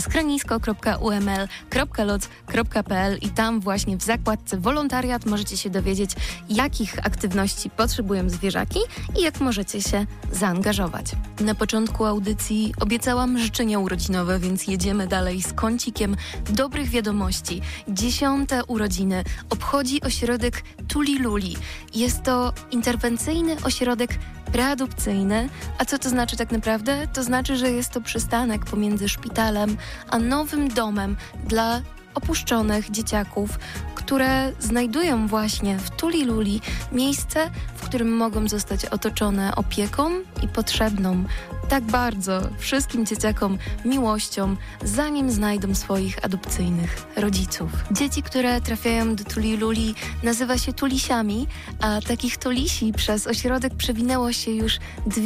schronisko.uml.loc.pl i tam właśnie w zakładce wolontariat możecie się dowiedzieć, jakich aktywności potrzebują zwierzaki i jak możecie się zaangażować. Na początku audycji obiecałam życzenia urodzinowe, więc jedziemy dalej z kącikiem dobrych wiadomości. 10. urodziny obchodzi ośrodek Tuliluli. Jest to interwencyjny ośrodek preadopcyjny. A co to znaczy tak naprawdę? To znaczy, że jest to przystanek pomiędzy szpitalem a nowym domem dla opuszczonych dzieciaków, które znajdują właśnie w Tuliluli miejsce, w którym mogą zostać otoczone opieką i potrzebną tak bardzo wszystkim dzieciakom miłością, zanim znajdą swoich adopcyjnych rodziców. Dzieci, które trafiają do Tuliluli, nazywa się tulisiami, a takich tulisi przez ośrodek przewinęło się już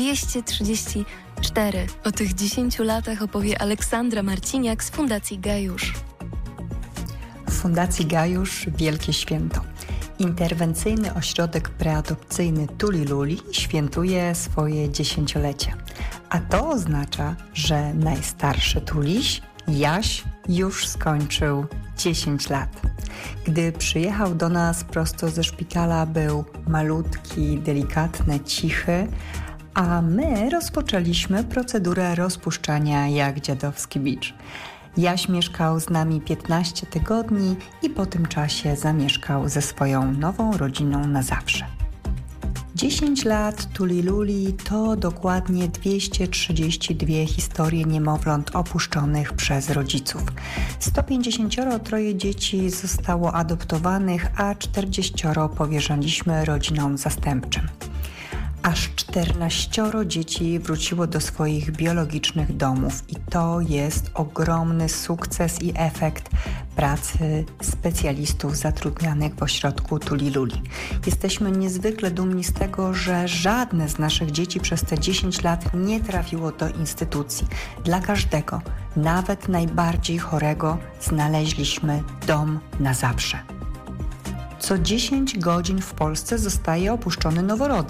234. O tych 10 latach opowie Aleksandra Marciniak z Fundacji Gajusz. W Fundacji Gajusz wielkie święto. Interwencyjny ośrodek preadopcyjny Tuliluli świętuje swoje 10-lecie. A to oznacza, że najstarszy tuliś, Jaś, już skończył 10 lat. Gdy przyjechał do nas prosto ze szpitala, był malutki, delikatny, cichy, a my rozpoczęliśmy procedurę rozpuszczania jak dziadowski bicz. Jaś mieszkał z nami 15 tygodni i po tym czasie zamieszkał ze swoją nową rodziną na zawsze. 10 lat Tuliluli to dokładnie 232 historie niemowląt opuszczonych przez rodziców. 153 dzieci zostało adoptowanych, a 40 powierzyliśmy rodzinom zastępczym. Aż 14 dzieci wróciło do swoich biologicznych domów i to jest ogromny sukces i efekt pracy specjalistów zatrudnianych w ośrodku Tuliluli. Jesteśmy niezwykle dumni z tego, że żadne z naszych dzieci przez te 10 lat nie trafiło do instytucji. Dla każdego, nawet najbardziej chorego, znaleźliśmy dom na zawsze. Co 10 godzin w Polsce zostaje opuszczony noworodek.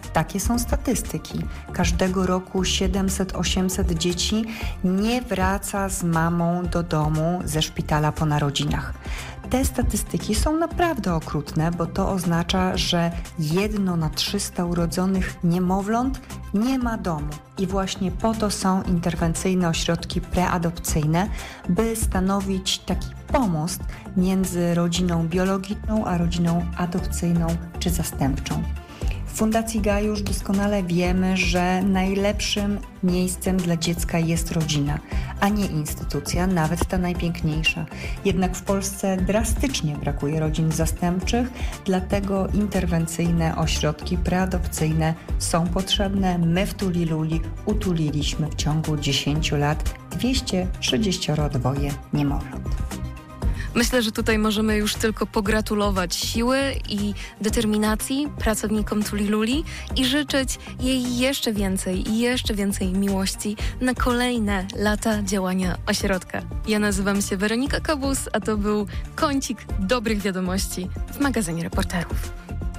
Takie są statystyki. Każdego roku 700-800 dzieci nie wraca z mamą do domu ze szpitala po narodzinach. Te statystyki są naprawdę okrutne, bo to oznacza, że 1 na 300 urodzonych niemowląt nie ma domu. I właśnie po to są interwencyjne ośrodki preadopcyjne, by stanowić taki pomost między rodziną biologiczną a rodziną adopcyjną czy zastępczą. W Fundacji Gajusz doskonale wiemy, że najlepszym miejscem dla dziecka jest rodzina, a nie instytucja, nawet ta najpiękniejsza. Jednak w Polsce drastycznie brakuje rodzin zastępczych, dlatego interwencyjne ośrodki preadopcyjne są potrzebne. My w Tuliluli utuliliśmy w ciągu 10 lat 232 niemowląt. Myślę, że tutaj możemy już tylko pogratulować siły i determinacji pracownikom Tuliluli i życzyć jej jeszcze więcej miłości na kolejne lata działania ośrodka. Ja nazywam się Weronika Kobus, a to był kącik dobrych wiadomości w magazynie Reporterów.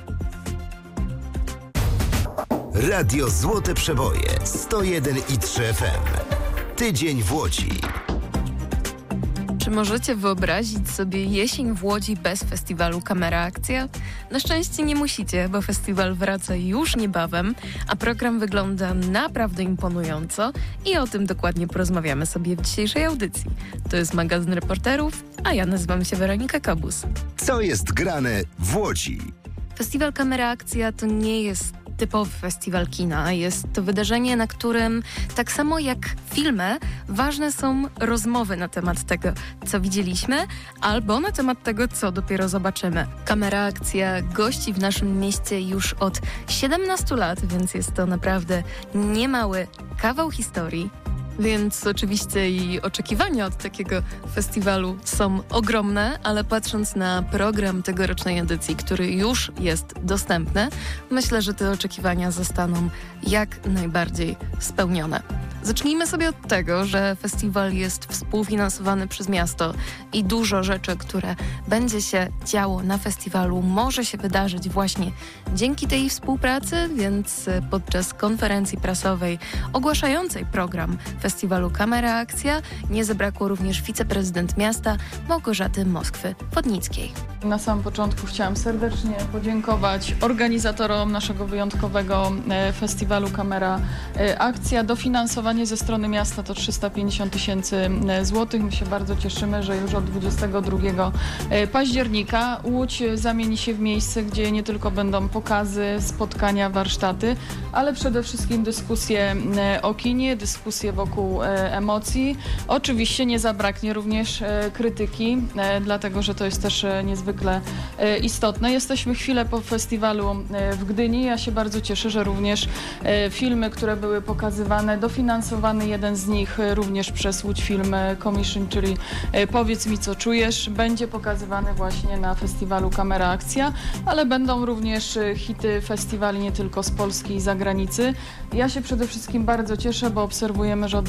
Radio Złote Przeboje 101,3 FM. Tydzień w Łodzi. Czy możecie wyobrazić sobie jesień w Łodzi bez festiwalu Kamera Akcja? Na szczęście nie musicie, bo festiwal wraca już niebawem, a program wygląda naprawdę imponująco i o tym dokładnie porozmawiamy sobie w dzisiejszej audycji. To jest magazyn Reporterów, a ja nazywam się Weronika Kobus. Co jest grane w Łodzi? Festiwal Kamera Akcja to nie jest typowy festiwal kina. Jest to wydarzenie, na którym tak samo jak filmy, ważne są rozmowy na temat tego, co widzieliśmy, albo na temat tego, co dopiero zobaczymy. Kamera Akcja gości w naszym mieście już od 17 lat, więc jest to naprawdę niemały kawał historii. Więc oczywiście i oczekiwania od takiego festiwalu są ogromne, ale patrząc na program tegorocznej edycji, który już jest dostępny, myślę, że te oczekiwania zostaną jak najbardziej spełnione. Zacznijmy sobie od tego, że festiwal jest współfinansowany przez miasto i dużo rzeczy, które będzie się działo na festiwalu, może się wydarzyć właśnie dzięki tej współpracy, więc podczas konferencji prasowej ogłaszającej program festiwalu Kamera Akcja nie zabrakło również wiceprezydent miasta Małgorzaty Moskwy-Wodnickiej. Na samym początku chciałam serdecznie podziękować organizatorom naszego wyjątkowego festiwalu Kamera Akcja. Dofinansowanie ze strony miasta to 350 000 złotych. My się bardzo cieszymy, że już od 22 października Łódź zamieni się w miejsce, gdzie nie tylko będą pokazy, spotkania, warsztaty, ale przede wszystkim dyskusje o kinie, dyskusje wokół emocji. Oczywiście nie zabraknie również krytyki, dlatego że to jest też niezwykle istotne. Jesteśmy chwilę po festiwalu w Gdyni. Ja się bardzo cieszę, że również filmy, które były pokazywane, dofinansowany jeden z nich również przez Łódź Film Commission, czyli Powiedz mi, co czujesz, będzie pokazywany właśnie na festiwalu Kamera Akcja, ale będą również hity festiwali nie tylko z Polski i zagranicy. Ja się przede wszystkim bardzo cieszę, bo obserwujemy, że od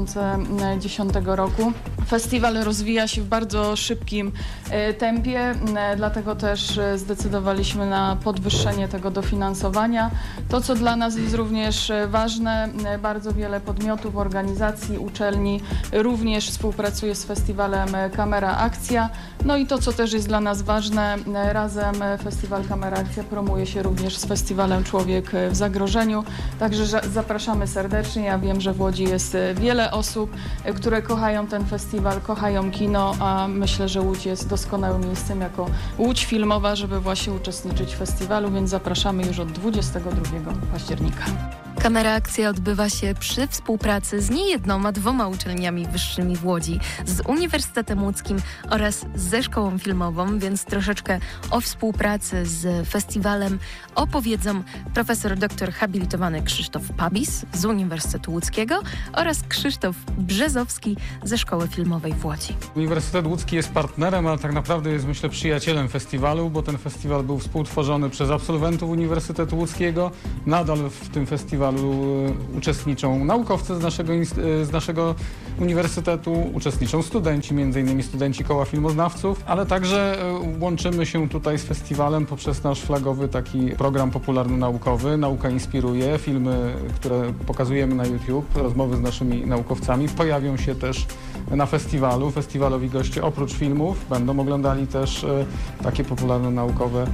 2010 roku festiwal rozwija się w bardzo szybkim tempie, dlatego też zdecydowaliśmy na podwyższenie tego dofinansowania. To, co dla nas jest również ważne, bardzo wiele podmiotów, organizacji, uczelni również współpracuje z festiwalem Kamera Akcja. No i to, co też jest dla nas ważne, razem festiwal Kamera Akcja promuje się również z festiwalem Człowiek w zagrożeniu. Także zapraszamy serdecznie. Ja wiem, że w Łodzi jest wiele osób, które kochają ten festiwal, kochają kino, a myślę, że Łódź jest doskonałym miejscem jako Łódź filmowa, żeby właśnie uczestniczyć w festiwalu, więc zapraszamy już od 22 października. Kamera Akcja odbywa się przy współpracy z nie jedną, a 2 uczelniami wyższymi w Łodzi, z Uniwersytetem Łódzkim oraz ze Szkołą Filmową, więc troszeczkę o współpracy z festiwalem opowiedzą profesor doktor habilitowany Krzysztof Pabis z Uniwersytetu Łódzkiego oraz Krzysztof Brzezowski ze Szkoły Filmowej w Łodzi. Uniwersytet Łódzki jest partnerem, ale tak naprawdę jest, myślę, przyjacielem festiwalu, bo ten festiwal był współtworzony przez absolwentów Uniwersytetu Łódzkiego. Nadal w tym festiwalu festiwalu uczestniczą naukowcy z naszego uniwersytetu, uczestniczą studenci, m.in. studenci Koła Filmoznawców, ale także łączymy się tutaj z festiwalem poprzez nasz flagowy taki program popularno-naukowy. Nauka inspiruje. Filmy, które pokazujemy na YouTube, rozmowy z naszymi naukowcami pojawią się też na festiwalu. Festiwalowi goście oprócz filmów będą oglądali też takie popularno-naukowe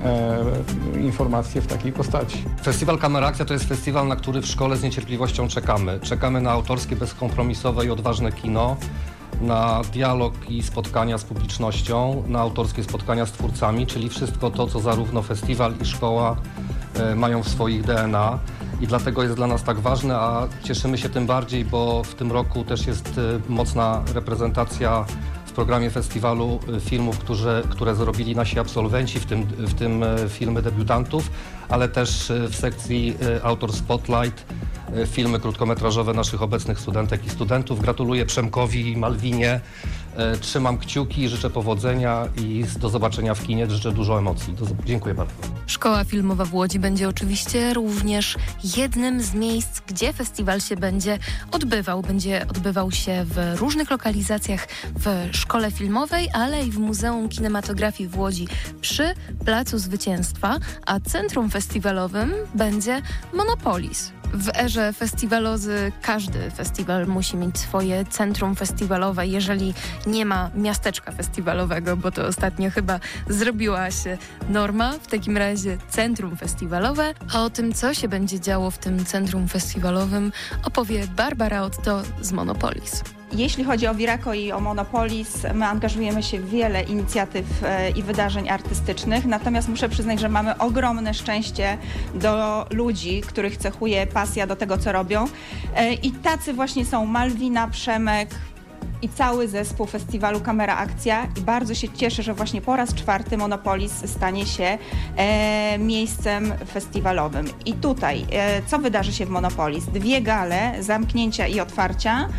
informacje w takiej postaci. Festiwal Kamera Akcja to jest festiwal, na który w szkole z niecierpliwością czekamy. Czekamy na autorskie, bezkompromisowe i odważne kino, na dialog i spotkania z publicznością, na autorskie spotkania z twórcami, czyli wszystko to, co zarówno festiwal i szkoła mają w swoich DNA. I dlatego jest dla nas tak ważne, a cieszymy się tym bardziej, bo w tym roku też jest mocna reprezentacja w programie festiwalu filmów, które zrobili nasi absolwenci, w tym filmy debiutantów, ale też w sekcji Autor Spotlight filmy krótkometrażowe naszych obecnych studentek i studentów. Gratuluję Przemkowi i Malwinie. Trzymam kciuki, życzę powodzenia i do zobaczenia w kinie. Życzę dużo emocji. Dziękuję bardzo. Szkoła Filmowa w Łodzi będzie oczywiście również jednym z miejsc, gdzie festiwal się będzie odbywał. Będzie odbywał się w różnych lokalizacjach w Szkole Filmowej, ale i w Muzeum Kinematografii w Łodzi przy Placu Zwycięstwa, a centrum festiwalowym będzie Monopolis. W erze festiwalozy każdy festiwal musi mieć swoje centrum festiwalowe, jeżeli nie ma miasteczka festiwalowego, bo to ostatnio chyba zrobiła się norma. W takim razie centrum festiwalowe, a o tym, co się będzie działo w tym centrum festiwalowym, opowie Barbara Otto z Monopolis. Jeśli chodzi o Viraco i o Monopolis, my angażujemy się w wiele inicjatyw i wydarzeń artystycznych, natomiast muszę przyznać, że mamy ogromne szczęście do ludzi, których cechuje pasja do tego, co robią. I tacy właśnie są Malwina, Przemek i cały zespół festiwalu Kamera Akcja. I bardzo się cieszę, że właśnie po raz 4 Monopolis stanie się miejscem festiwalowym. I tutaj, co wydarzy się w Monopolis? 2 gale, zamknięcia i otwarcia,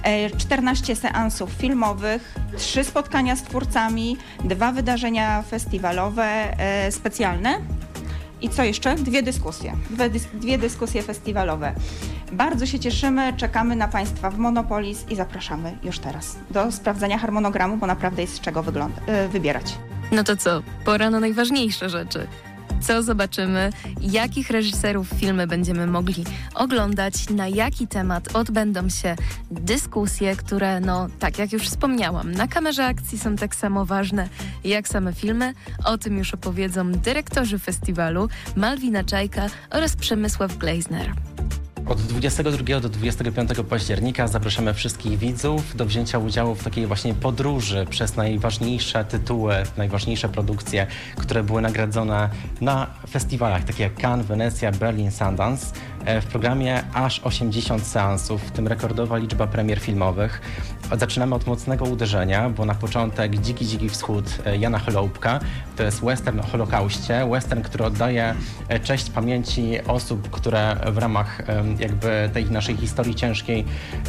14 seansów filmowych, 3 spotkania z twórcami, 2 wydarzenia festiwalowe specjalne. I co jeszcze? 2 dyskusje. 2 dyskusje festiwalowe. Bardzo się cieszymy, czekamy na Państwa w Monopolis i zapraszamy już teraz do sprawdzenia harmonogramu, bo naprawdę jest z czego wybierać. No to co? Pora na najważniejsze rzeczy. Co zobaczymy, jakich reżyserów filmy będziemy mogli oglądać, na jaki temat odbędą się dyskusje, które, no tak jak już wspomniałam, na Kamerze Akcji są tak samo ważne jak same filmy. O tym już opowiedzą dyrektorzy festiwalu Malwina Czajka oraz Przemysław Gleisner. Od 22 do 25 października zapraszamy wszystkich widzów do wzięcia udziału w takiej właśnie podróży przez najważniejsze tytuły, najważniejsze produkcje, które były nagradzone na festiwalach, takie jak Cannes, Wenecja, Berlin, Sundance. W programie aż 80 seansów, w tym rekordowa liczba premier filmowych. Zaczynamy od mocnego uderzenia, bo na początek Dziki Wschód Jana Choloupka. To jest western o Holokauście, western, który oddaje cześć pamięci osób, które w ramach jakby tej naszej historii ciężkiej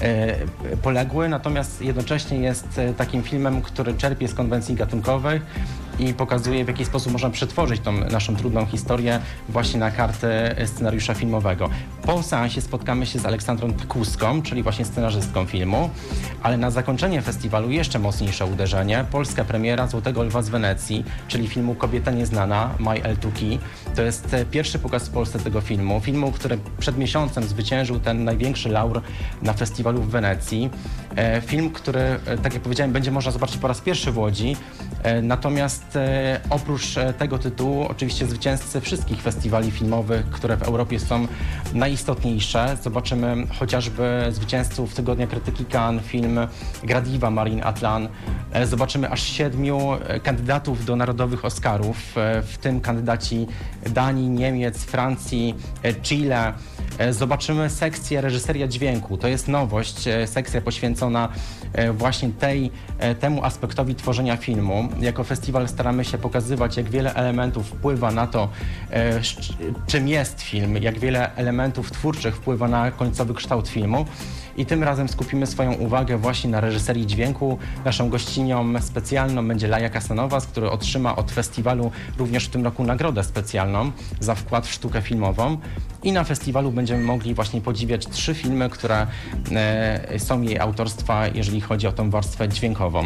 poległy, natomiast jednocześnie jest takim filmem, który czerpie z konwencji gatunkowych i pokazuje, w jaki sposób można przetworzyć tą naszą trudną historię właśnie na karty scenariusza filmowego. Po seansie spotkamy się z Aleksandrą Tkustką, czyli właśnie scenarzystką filmu, ale na zakończenie festiwalu jeszcze mocniejsze uderzenie. Polska premiera Złotego Lwa z Wenecji, czyli filmu Kobieta Nieznana, My L2K. To jest pierwszy pokaz w Polsce tego filmu, który przed miesiącem zwyciężył ten największy laur na festiwalu w Wenecji. Film, który, tak jak powiedziałem, będzie można zobaczyć po raz pierwszy w Łodzi. Natomiast oprócz tego tytułu oczywiście zwycięzcy wszystkich festiwali filmowych, które w Europie są najistotniejsze. Zobaczymy chociażby zwycięzców Tygodnia Krytyki Cannes, film Gradiva Marine Atlan. Zobaczymy aż 7 kandydatów do narodowych Oscarów, w tym kandydaci Danii, Niemiec, Francji, Chile. Zobaczymy sekcję reżyseria dźwięku. To jest nowość, sekcja poświęcona właśnie temu aspektowi tworzenia filmu. Jako festiwal staramy się pokazywać, jak wiele elementów wpływa na to, czym jest film, jak wiele elementów twórczych wpływa na końcowy kształt filmu. i tym razem skupimy swoją uwagę właśnie na reżyserii dźwięku. Naszą gościnią specjalną będzie Laja Kasanowas, który otrzyma od festiwalu również w tym roku nagrodę specjalną za wkład w sztukę filmową. I na festiwalu będziemy mogli właśnie podziwiać 3 filmy, które są jej autorstwa, jeżeli chodzi o tą warstwę dźwiękową.